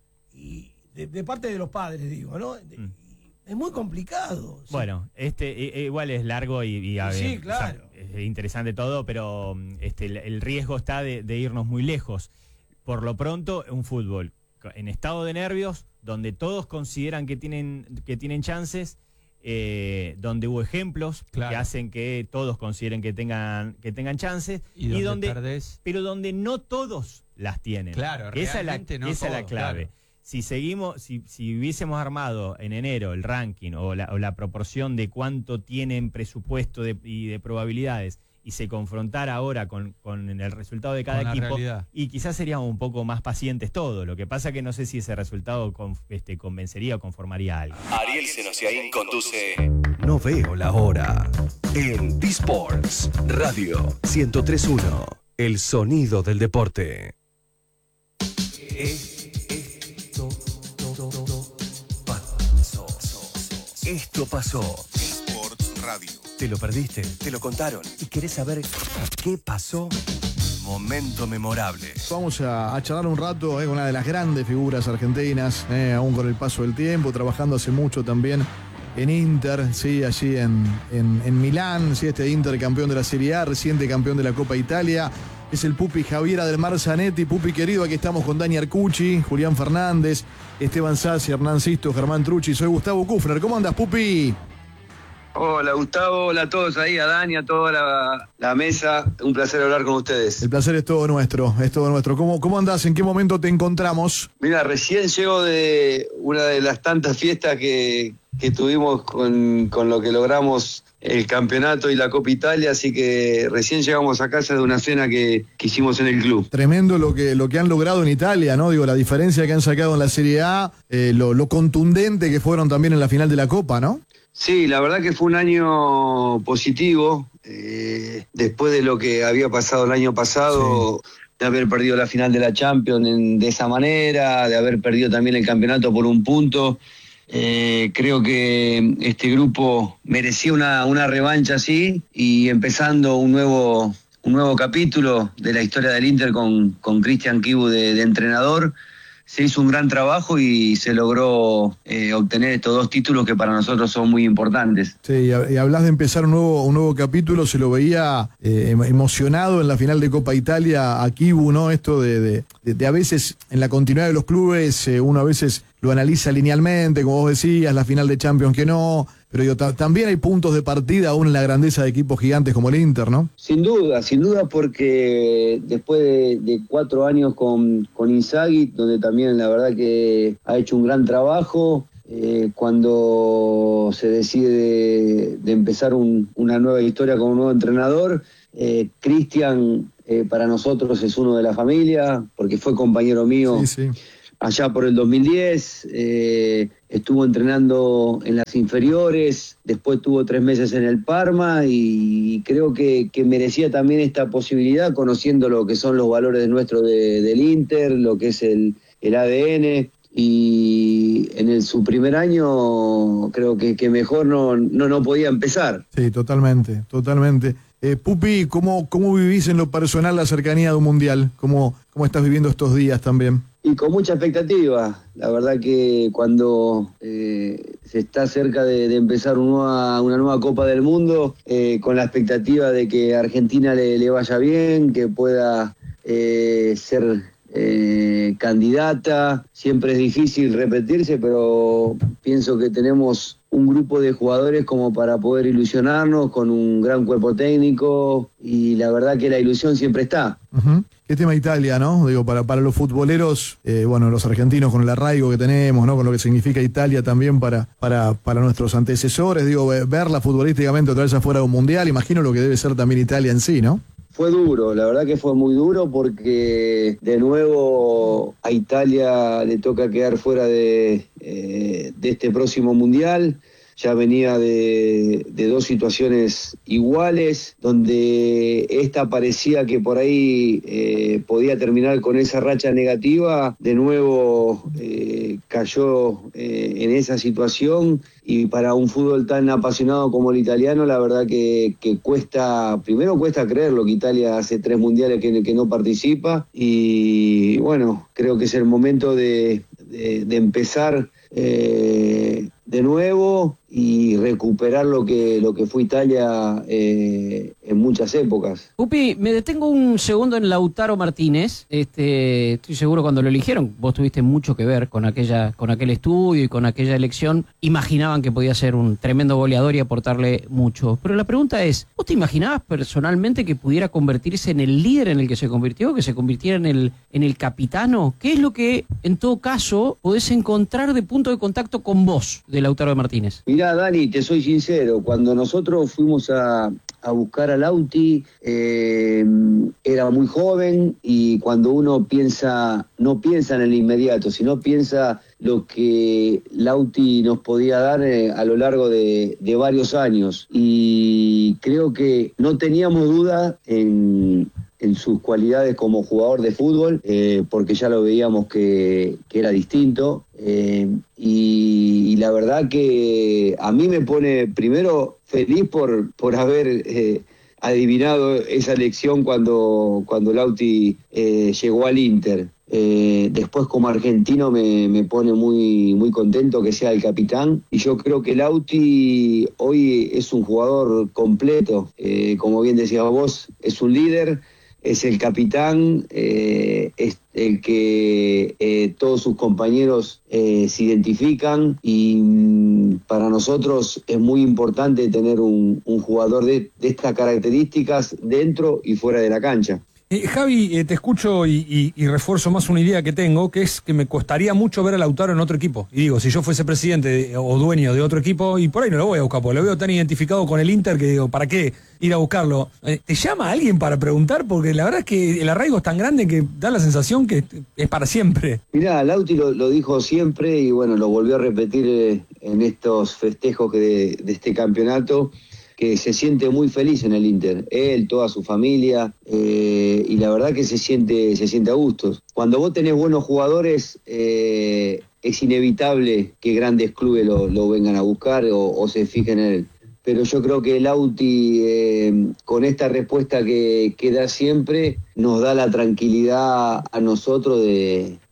y de, de parte de los padres, digo, ¿no? De- Mm. y es muy complicado. Sí. Bueno, este eh, eh, igual es largo y, y, a Sí, ver, claro. o sea, es interesante todo, pero mm, este, el, el riesgo está de, de irnos muy lejos. Por lo pronto, un fútbol co- en estado de nervios, donde todos consideran que tienen, que tienen chances, eh, donde hubo ejemplos Claro. que hacen que todos consideren que tengan, que tengan chances, Y donde perdés- pero donde no todos las tienen. Claro, esa es la, realmente no esa es la todos, clave. claro. Si seguimos, si, si hubiésemos armado en enero el ranking o la, o la proporción de cuánto tienen presupuesto de- y de probabilidades y se confrontara ahora con, con el resultado de cada Con la equipo, realidad. y quizás seríamos un poco más pacientes todos. Lo que pasa que no sé si ese resultado con- este, convencería o conformaría a alguien. Ariel Senosiaín conduce No veo la hora en D-Sports Radio ciento tres punto uno. El sonido del deporte. Esto pasó. Esto pasó. Sports Radio. Te lo perdiste, te lo contaron y querés saber qué pasó. Momento memorable. Vamos a, a charlar un rato eh, con una de las grandes figuras argentinas, eh, aún con el paso del tiempo, trabajando hace mucho también en Inter, sí, allí en, en, en Milán, sí, este Inter campeón de la Serie A, reciente campeón de la Copa Italia. Es el Pupi Javiera del Mar Zanetti. Pupi querido, aquí estamos con Dani Arcucci, Julián Fernández, Esteban Sassi, Hernán Sisto, Germán Trucci. Soy Gustavo Kufner. ¿Cómo andas, Pupi? Hola Gustavo, hola a todos ahí, a Dani, a toda la, la mesa. Un placer hablar con ustedes. El placer es todo nuestro, es todo nuestro. ¿Cómo, cómo andás? ¿En qué momento te encontramos? Mira, recién llego de una de las tantas fiestas que, que tuvimos con, con lo que logramos el campeonato y la Copa Italia, así que recién llegamos a casa de una cena que, que hicimos en el club. Tremendo lo que, lo que han logrado en Italia, ¿no? Digo, la diferencia que han sacado en la Serie A, eh, lo, lo contundente que fueron también en la final de la Copa, ¿no? Sí, la verdad que fue un año positivo, eh, después de lo que había pasado el año pasado, de haber perdido la final de la Champions en- de esa manera, de haber perdido también el campeonato por un punto. Eh, creo que este grupo merecía una, una revancha así y empezando un nuevo, un nuevo capítulo de la historia del Inter con, con Cristian Chivu de, de entrenador. Se hizo un gran trabajo y se logró eh, obtener estos dos títulos que para nosotros son muy importantes. Sí, y hab- y hablas de empezar un nuevo, un nuevo capítulo, se lo veía eh, em- emocionado en la final de Copa Italia a Chivu, ¿no? Esto de, de, de- de a veces, en la continuidad de los clubes, eh, uno a veces lo analiza linealmente, como vos decías, la final de Champions que no, pero digo, ta- también hay puntos de partida aún en la grandeza de equipos gigantes como el Inter, ¿no? Sin duda, sin duda, porque después de, de cuatro años con, con Inzaghi, donde también la verdad que ha hecho un gran trabajo, eh, cuando se decide de, de empezar un, una nueva historia con un nuevo entrenador, eh, Cristian eh, para nosotros es uno de la familia, porque fue compañero mío. Sí, sí. Allá por el dos mil diez, eh, estuvo entrenando en las inferiores, después tuvo tres meses en el Parma y creo que, que merecía también esta posibilidad, conociendo lo que son los valores nuestros de, del Inter, lo que es el, el A D N, y en el, su primer año creo que, que mejor no, no, no podía empezar. Sí, totalmente, totalmente. Eh, Pupi, ¿cómo, ¿cómo vivís en lo personal la cercanía de un mundial? ¿Cómo, cómo estás viviendo estos días también? Y con mucha expectativa. La verdad que cuando eh, se está cerca de, de empezar una nueva, una nueva Copa del Mundo, eh, con la expectativa de que a Argentina le, le vaya bien, que pueda eh, ser eh, candidata. Siempre es difícil repetirse, pero pienso que tenemos un grupo de jugadores como para poder ilusionarnos, con un gran cuerpo técnico, y la verdad que la ilusión siempre está. Uh-huh. ¿Qué tema Italia, no? Digo, para, para los futboleros, eh, bueno, los argentinos con el arraigo que tenemos, ¿no? Con lo que significa Italia también para, para, para nuestros antecesores, digo, verla futbolísticamente otra vez afuera de un mundial, imagino lo que debe ser también Italia en sí, ¿no? Fue duro, la verdad que fue muy duro, porque de nuevo a Italia le toca quedar fuera de, eh, de este próximo mundial. Ya venía de, de dos situaciones iguales, donde esta parecía que por ahí eh, podía terminar con esa racha negativa. De nuevo eh, cayó eh, en esa situación, y para un fútbol tan apasionado como el italiano, la verdad que, que cuesta, primero cuesta creerlo, que Italia hace tres mundiales que, que no participa, y bueno, creo que es el momento de, de, de empezar eh, de nuevo y recuperar lo que lo que fue Italia eh, en muchas épocas. Pupi, me detengo un segundo en Lautaro Martínez. Este, estoy seguro cuando lo eligieron, vos tuviste mucho que ver con aquella, con aquel estudio y con aquella elección. Imaginaban que podía ser un tremendo goleador y aportarle mucho. Pero la pregunta es, ¿vos te imaginabas personalmente que pudiera convertirse en el líder en el que se convirtió, que se convirtiera en el, en el capitano? ¿Qué es lo que, en todo caso, podés encontrar de punto de contacto con vos, de Lautaro Martínez? Mirá, Dani, te soy sincero, cuando nosotros fuimos a, a buscar a Lauti, eh, era muy joven, y cuando uno piensa, no piensa en el inmediato, sino piensa lo que Lauti nos podía dar eh, a lo largo de, de varios años, y creo que no teníamos duda en, en sus cualidades como jugador de fútbol, eh, porque ya lo veíamos que, que era distinto, eh, y, y la verdad que a mí me pone primero feliz por, por haber eh, adivinado esa elección cuando, cuando Lauti eh, llegó al Inter. Eh, después, como argentino, me, me pone muy, muy contento que sea el capitán, y yo creo que Lauti hoy es un jugador completo, eh, como bien decías vos, es un líder, es el capitán, eh, es el que eh, todos sus compañeros eh, se identifican, y mm, para nosotros es muy importante tener un, un jugador de, de estas características dentro y fuera de la cancha. Eh, Javi, eh, te escucho y, y, y refuerzo más una idea que tengo, que es que me costaría mucho ver a Lautaro en otro equipo. Y digo, si yo fuese presidente de, o dueño de otro equipo, y por ahí no lo voy a buscar, porque lo veo tan identificado con el Inter que digo, ¿para qué ir a buscarlo? Eh, ¿Te llama alguien para preguntar? Porque la verdad es que el arraigo es tan grande que da la sensación que es para siempre. Mirá, Lauti lo, lo dijo siempre, y bueno, lo volvió a repetir eh, en estos festejos que de, de este campeonato, que se siente muy feliz en el Inter, él, toda su familia, eh, y la verdad que se siente, se siente a gusto. Cuando vos tenés buenos jugadores, eh, es inevitable que grandes clubes lo, lo vengan a buscar o, o se fijen en él. Pero yo creo que Lauti, eh, con esta respuesta que, que da siempre, nos da la tranquilidad a nosotros de,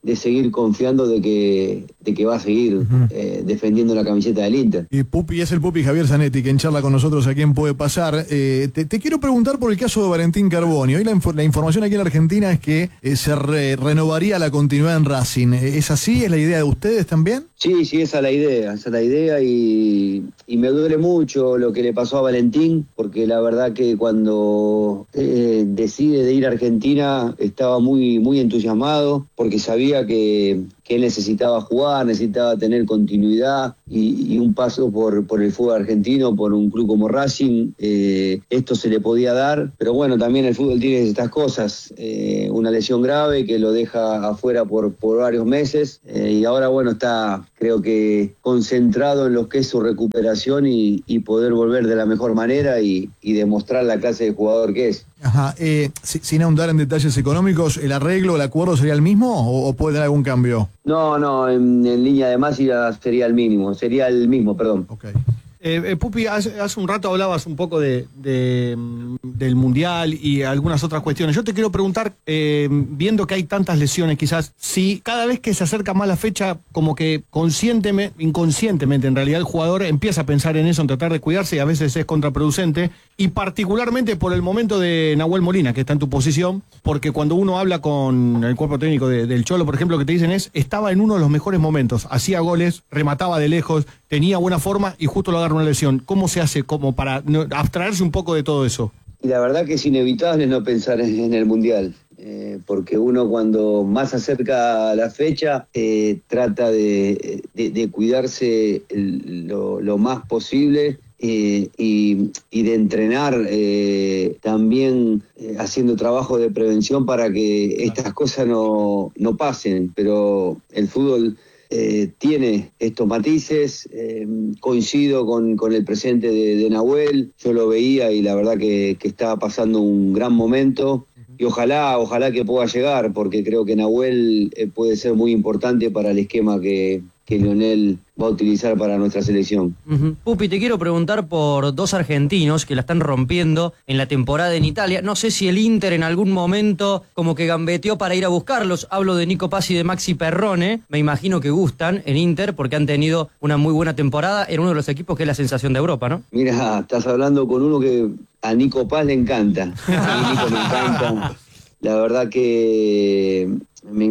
de seguir confiando de que, de que va a seguir uh-huh. eh, defendiendo la camiseta del Inter. Y Pupi es el Pupi Javier Zanetti, quien charla con nosotros a quién puede pasar. Eh, te, te quiero preguntar por el caso de Valentín Carboni. Hoy la, inf- la información aquí en Argentina es que eh, se re- renovaría la continuidad en Racing. ¿Es así? ¿Es la idea de ustedes también? Sí, sí, esa es la idea, esa es la idea y, y me duele mucho lo que le pasó a Valentín, porque la verdad que cuando eh, decide de ir a Argentina estaba muy, muy entusiasmado, porque sabía que, que él necesitaba jugar, necesitaba tener continuidad y, y un paso por, por el fútbol argentino, por un club como Racing, eh, esto se le podía dar, pero bueno, también el fútbol tiene estas cosas, eh, una lesión grave que lo deja afuera por, por varios meses eh, y ahora bueno, está creo que concentrado en lo que es su recuperación y, y poder volver de la mejor manera y, y demostrar la clase de jugador que es. Ajá, eh, si, sin ahondar en detalles económicos, ¿el arreglo, el acuerdo sería el mismo o, o puede haber algún cambio? No, no, en, en línea de más sería el mínimo, sería el mismo, perdón. Okay. Eh, eh, Pupi, hace, hace un rato hablabas un poco de, de, del Mundial y algunas otras cuestiones. Yo te quiero preguntar, eh, viendo que hay tantas lesiones quizás, si cada vez que se acerca más la fecha, como que conscientemente, inconscientemente en realidad el jugador empieza a pensar en eso, en tratar de cuidarse y a veces es contraproducente, y particularmente por el momento de Nahuel Molina, que está en tu posición, porque cuando uno habla con el cuerpo técnico de, del Cholo, por ejemplo, lo que te dicen es, estaba en uno de los mejores momentos, hacía goles, remataba de lejos, tenía buena forma y justo lo agarra una lesión. ¿Cómo se hace como para no, abstraerse un poco de todo eso? Y la verdad que es inevitable no pensar en, en el Mundial, eh, porque uno cuando más acerca a la fecha eh, trata de, de, de cuidarse el, lo, lo más posible eh, y, y de entrenar eh, también eh, haciendo trabajo de prevención para que estas cosas no, no pasen, pero el fútbol Eh, tiene estos matices, eh, coincido con, con el presente de, de Nahuel, yo lo veía y la verdad que, que estaba pasando un gran momento y ojalá, ojalá que pueda llegar, porque creo que Nahuel eh, puede ser muy importante para el esquema que, que Lionel va a utilizar para nuestra selección. Uh-huh. Pupi, te quiero preguntar por dos argentinos que la están rompiendo en la temporada en Italia. No sé si el Inter en algún momento como que gambeteó para ir a buscarlos. Hablo de Nico Paz y de Maxi Perrone. Me imagino que gustan en Inter porque han tenido una muy buena temporada en uno de los equipos que es la sensación de Europa, ¿no? Mira, estás hablando con uno que a Nico Paz le encanta. A mí Nico me encanta. La verdad que me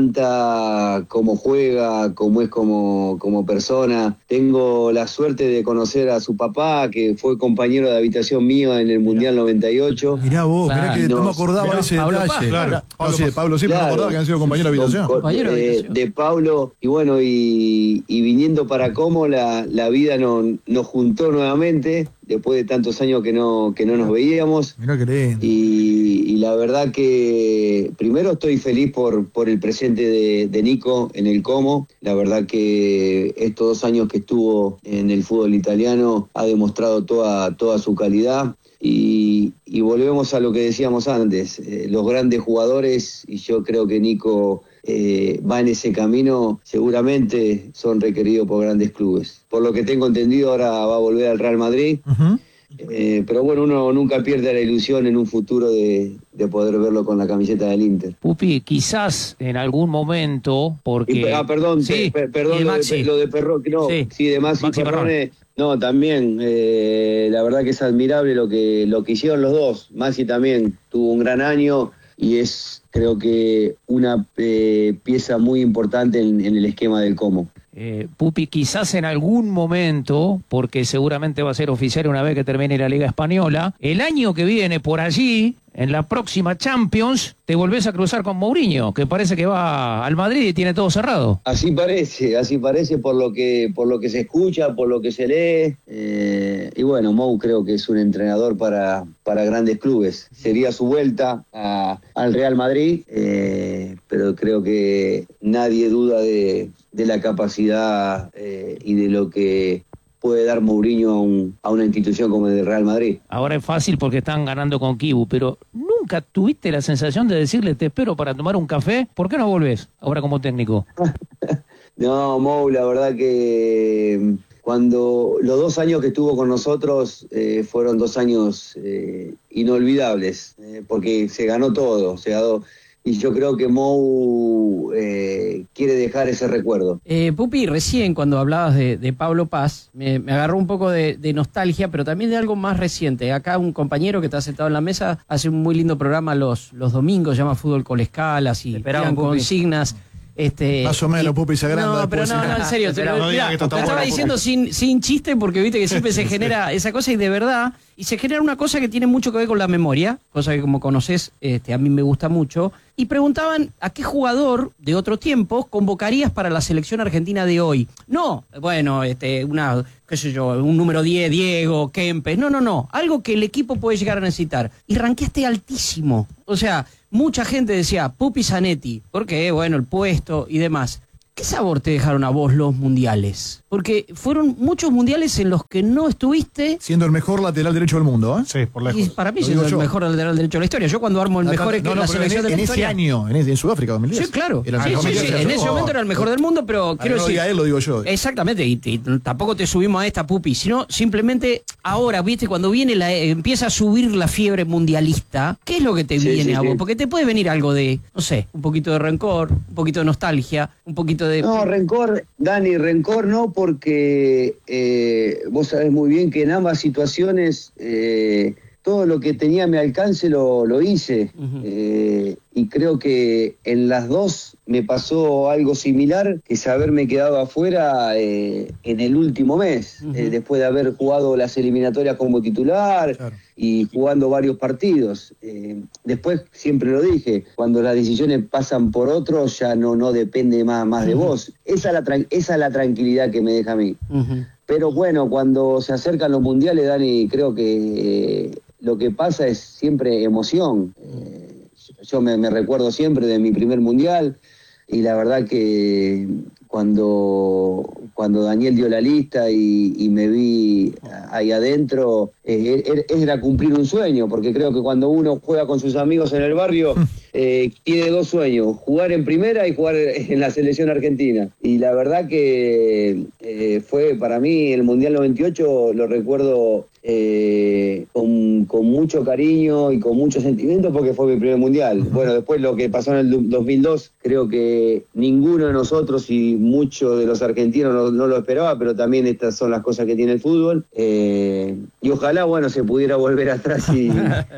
encanta cómo juega, cómo es como, como persona. Tengo la suerte de conocer a su papá, que fue compañero de habitación mío en el Mundial noventa y ocho. Mirá vos, mirá que no me acordaba de ese Pablo detalle. Paz, Claro. No, sí, de Pablo sí, pero no me acordaba que han sido compañeros de habitación. Con- Compañero de de, habitación. de Pablo, y bueno, y, y viniendo para Como, la, la vida nos, nos juntó nuevamente, después de tantos años que no, que no nos veíamos. Mirá que lindo. Y, y la verdad que primero estoy feliz por, por el presente de, de Nico en el Como. La verdad que estos dos años que estuvo en el fútbol italiano ha demostrado toda, toda su calidad. Y, y volvemos a lo que decíamos antes, eh, los grandes jugadores, y yo creo que Nico eh, va en ese camino, seguramente son requeridos por grandes clubes. Por lo que tengo entendido, ahora va a volver al Real Madrid. Uh-huh. Eh, pero bueno, uno nunca pierde la ilusión en un futuro de, de poder verlo con la camiseta del Inter. Pupi, quizás en algún momento, porque... Y, ah, perdón, sí, pe- perdón y de lo, de, Maxi. lo de Perrone, no, sí, Sí, de Maxi, Maxi Perrone, no, también, eh, la verdad que es admirable lo que, lo que hicieron los dos. Maxi también tuvo un gran año y es, creo que, una eh, pieza muy importante en, en el esquema del Como. Eh, Pupi, quizás en algún momento, porque seguramente va a ser oficial una vez que termine la Liga Española, el año que viene por allí, en la próxima Champions, te volvés a cruzar con Mourinho, que parece que va al Madrid y tiene todo cerrado. Así parece, así parece por lo que por lo que se escucha, por lo que se lee. Eh, y bueno, Mou creo que es un entrenador para, para grandes clubes. Sería su vuelta a, al Real Madrid, eh, pero creo que nadie duda de, de la capacidad eh, y de lo que puede dar Mourinho a, un, a una institución como el Real Madrid. Ahora es fácil porque están ganando con Kibu, pero ¿nunca tuviste la sensación de decirle te espero para tomar un café? ¿Por qué no volvés ahora como técnico? No, Mou, la verdad que cuando los dos años que estuvo con nosotros eh, fueron dos años eh, inolvidables, eh, porque se ganó todo, se ganó y yo creo que Mou eh, quiere dejar ese recuerdo. Eh, Pupi, recién cuando hablabas de, de Pablo Paz, me, me agarró un poco de, de nostalgia, pero también de algo más reciente. Acá un compañero que está sentado en la mesa hace un muy lindo programa los, los domingos, se llama Fútbol con Escalas y tiran consignas. Este, Más o menos, y, Pupi se agranda. No, pero no, no, en serio. Te, no, lo, mirá, que te estaba bueno, diciendo sin, sin chiste porque viste que siempre se genera esa cosa y de verdad, y se genera una cosa que tiene mucho que ver con la memoria, cosa que como conoces, este, a mí me gusta mucho, y preguntaban a qué jugador de otro tiempo convocarías para la selección argentina de hoy. No, bueno, este, una, qué sé yo, un número diez, Diego, Kempes, no, no, no, algo que el equipo puede llegar a necesitar. Y ranqueaste altísimo, o sea, mucha gente decía Pupi Zanetti, porque, bueno, el puesto y demás. ¿Qué sabor te dejaron a vos los mundiales? Porque fueron muchos mundiales en los que no estuviste. Siendo el mejor lateral derecho del mundo, ¿eh? Sí, por lejos. Y para mí siendo el mejor lateral derecho de la historia. Yo cuando armo el No, mejor no, equipo no, de la pero en, selección de la en ese historia. año, en, en Sudáfrica dos mil diez. Sí, claro. Era el Sí, mejor sí, mundial sí, que en se ese jugó. momento era el mejor del mundo, pero Ah, quiero no lo decir. diga él, lo digo yo. Exactamente, y, y tampoco te subimos a esta, Pupi, sino simplemente ahora, viste, cuando viene la, eh, empieza a subir la fiebre mundialista, ¿qué es lo que te Sí, viene sí, a sí. vos? Porque te puede venir algo de, no sé, un poquito de rencor, un poquito de nostalgia, un poquito de. No, rencor, Dani, rencor no, porque eh, vos sabés muy bien que en ambas situaciones eh, todo lo que tenía a mi alcance lo, lo hice. Ujú. Eh, y creo que en las dos me pasó algo similar, que es haberme quedado afuera eh, en el último mes, Ujú. eh, después de haber jugado las eliminatorias como titular Claro. y jugando varios partidos. Eh, después, siempre lo dije, cuando las decisiones pasan por otros, ya no, no depende más, más de vos. Esa es, la, tran- esa es la tranquilidad que me deja a mí. Ujú. Pero bueno, cuando se acercan los mundiales, Dani, creo que eh, lo que pasa es siempre emoción. Eh, yo me, me recuerdo siempre de mi primer mundial y la verdad que cuando, cuando Daniel dio la lista y, y me vi ahí adentro, eh, era- era cumplir un sueño, porque creo que cuando uno juega con sus amigos en el barrio, eh, tiene dos sueños, jugar en primera y jugar en la selección argentina. Y la verdad que eh, fue para mí el Mundial noventa y ocho, lo recuerdo eh, con, con mucho cariño y con mucho sentimiento porque fue mi primer Mundial. Bueno, después lo que pasó en el du- dos mil dos, creo que ninguno de nosotros y muchos de los argentinos no, no lo esperaba, pero también estas son las cosas que tiene el fútbol. Eh, y ojalá, bueno, se pudiera volver atrás y,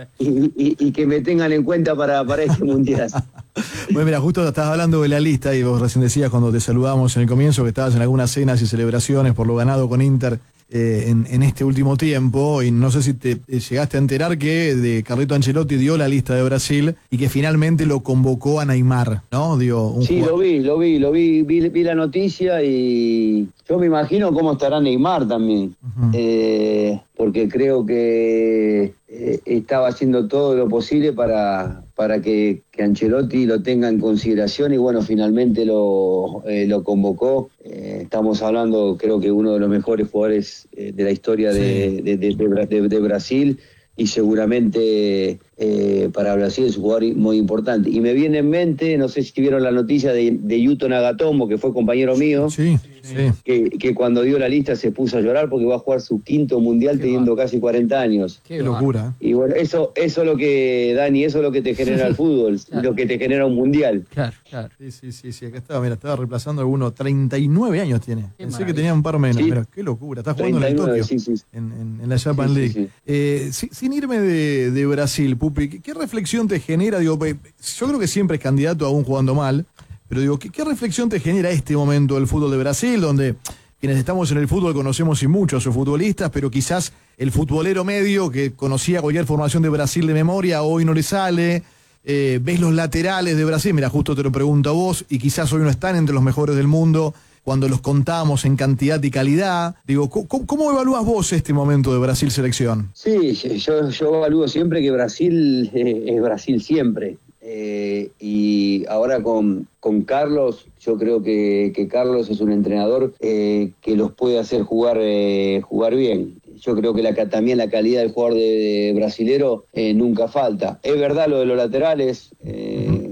y- y- y que me tengan en cuenta para, para este Mundial. Bueno, mira, justo estabas hablando de la lista y vos recién decías cuando te saludamos en el comienzo que estabas en algunas cenas y celebraciones por lo ganado con Inter eh, en, en este último tiempo, y no sé si te eh, llegaste a enterar que de Carlito Ancelotti dio la lista de Brasil y que finalmente lo convocó a Neymar, ¿no? Digo, un Sí, jugador- lo vi, lo vi, lo vi, vi, vi la noticia y yo me imagino cómo estará Neymar también, Ujú. eh, porque creo que eh, estaba haciendo todo lo posible para, para que, que Ancelotti lo tenga en consideración y bueno, finalmente lo, eh, lo convocó. Eh, estamos hablando, creo que uno de los mejores jugadores eh, de la historia de, de- de- de Bra- de- de Brasil y seguramente eh, para Brasil es un jugador muy importante. Y me viene en mente, no sé si vieron la noticia de, de Yuto Nagatomo, que fue compañero mío, Sí, sí. que, que cuando dio la lista se puso a llorar porque va a jugar su quinto mundial teniendo casi cuarenta años. Qué locura. Y bueno, eso, eso es lo que, Dani, eso es lo que te genera el fútbol, lo que te genera un mundial. Claro, claro. Sí, sí, sí, sí, acá estaba, mira, estaba reemplazando alguno, treinta y nueve años tiene. Qué Pensé maravilla. que tenía un par menos, Sí. mira, qué locura, está jugando en el treinta y nueve, Tokio, sí, sí. en, en- en la Japan Sí, sí, League. sí. Eh, si- sin irme de, de Brasil, Pupi, ¿qué, qué reflexión te genera? Digo, pe- yo creo que siempre es candidato aún jugando mal, pero digo, ¿qué, qué reflexión te genera este momento del fútbol de Brasil, donde quienes estamos en el fútbol conocemos y mucho a sus futbolistas, pero quizás el futbolero medio que conocía cualquier formación de Brasil de memoria hoy no le sale? Eh, ves los laterales de Brasil, mira, justo te lo pregunto a vos, y quizás hoy no están entre los mejores del mundo cuando los contamos en cantidad y calidad. Digo, ¿cómo, cómo evalúas vos este momento de Brasil selección? Sí, yo, yo evalúo siempre que Brasil eh, es Brasil siempre. Eh, y ahora con, con Carlos, yo creo que, que Carlos es un entrenador eh, que los puede hacer jugar, eh, jugar bien. Yo creo que la, ca- también la calidad del jugador de, de brasilero eh, nunca falta. Es verdad lo de los laterales. Eh,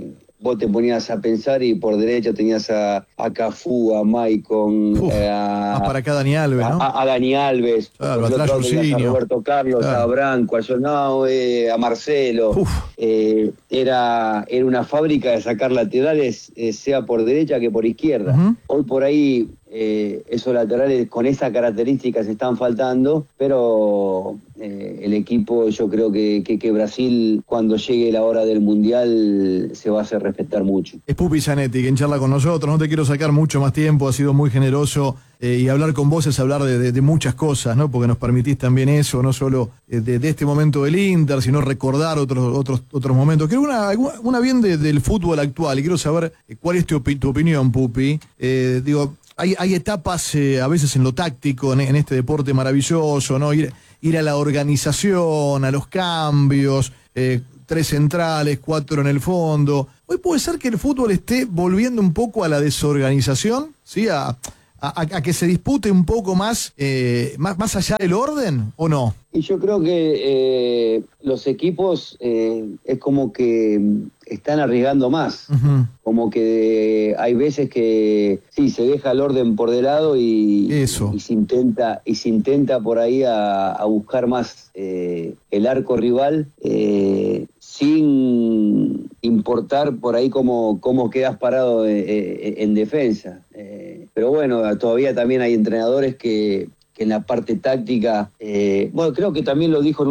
vos te ponías a pensar y por derecha tenías a, a Cafú, a Maicon, Uf, eh, a, más para acá Dani Alves, ¿no? a, a Dani Alves, Claro, por el atrás otro lado tenías a Jorginho. Roberto Carlos, Claro. a Branco, a Jonao, eh, a Marcelo. Eh, era, era una fábrica de sacar laterales, eh, sea por derecha que por izquierda. Ujú. Hoy por ahí eh, esos laterales con esas características están faltando, pero eh, el equipo, yo creo que, que, que Brasil, cuando llegue la hora del Mundial, se va a hacer respetar mucho. Es Pupi Zanetti quien charla con nosotros, no te quiero sacar mucho más tiempo, ha sido muy generoso eh, y hablar con vos es hablar de, de- de muchas cosas, ¿no? Porque nos permitís también eso, no solo eh, de, de este momento del Inter, sino recordar otros otros otros momentos. Quiero una, una bien de- del fútbol actual y quiero saber eh, cuál es tu, opi- tu opinión, Pupi. Eh, digo, hay, hay etapas eh, a veces en lo táctico, en, en este deporte maravilloso, ¿no? Ir, ir a la organización, a los cambios, eh, tres centrales, cuatro en el fondo. Hoy puede ser que el fútbol esté volviendo un poco a la desorganización, ¿sí? A, a- a que se dispute un poco más, eh, más, más allá del orden, ¿o no? Y yo creo que eh, los equipos eh, es como que están arriesgando más. Ujú. Como que hay veces que sí, se deja el orden por de lado y, Eso. y se intenta y se intenta por ahí a, a buscar más eh, el arco rival eh, sin importar por ahí cómo, cómo quedas parado eh, eh, en defensa. Eh, pero bueno, todavía también hay entrenadores que, que en la parte táctica, eh, bueno, creo que también lo dijo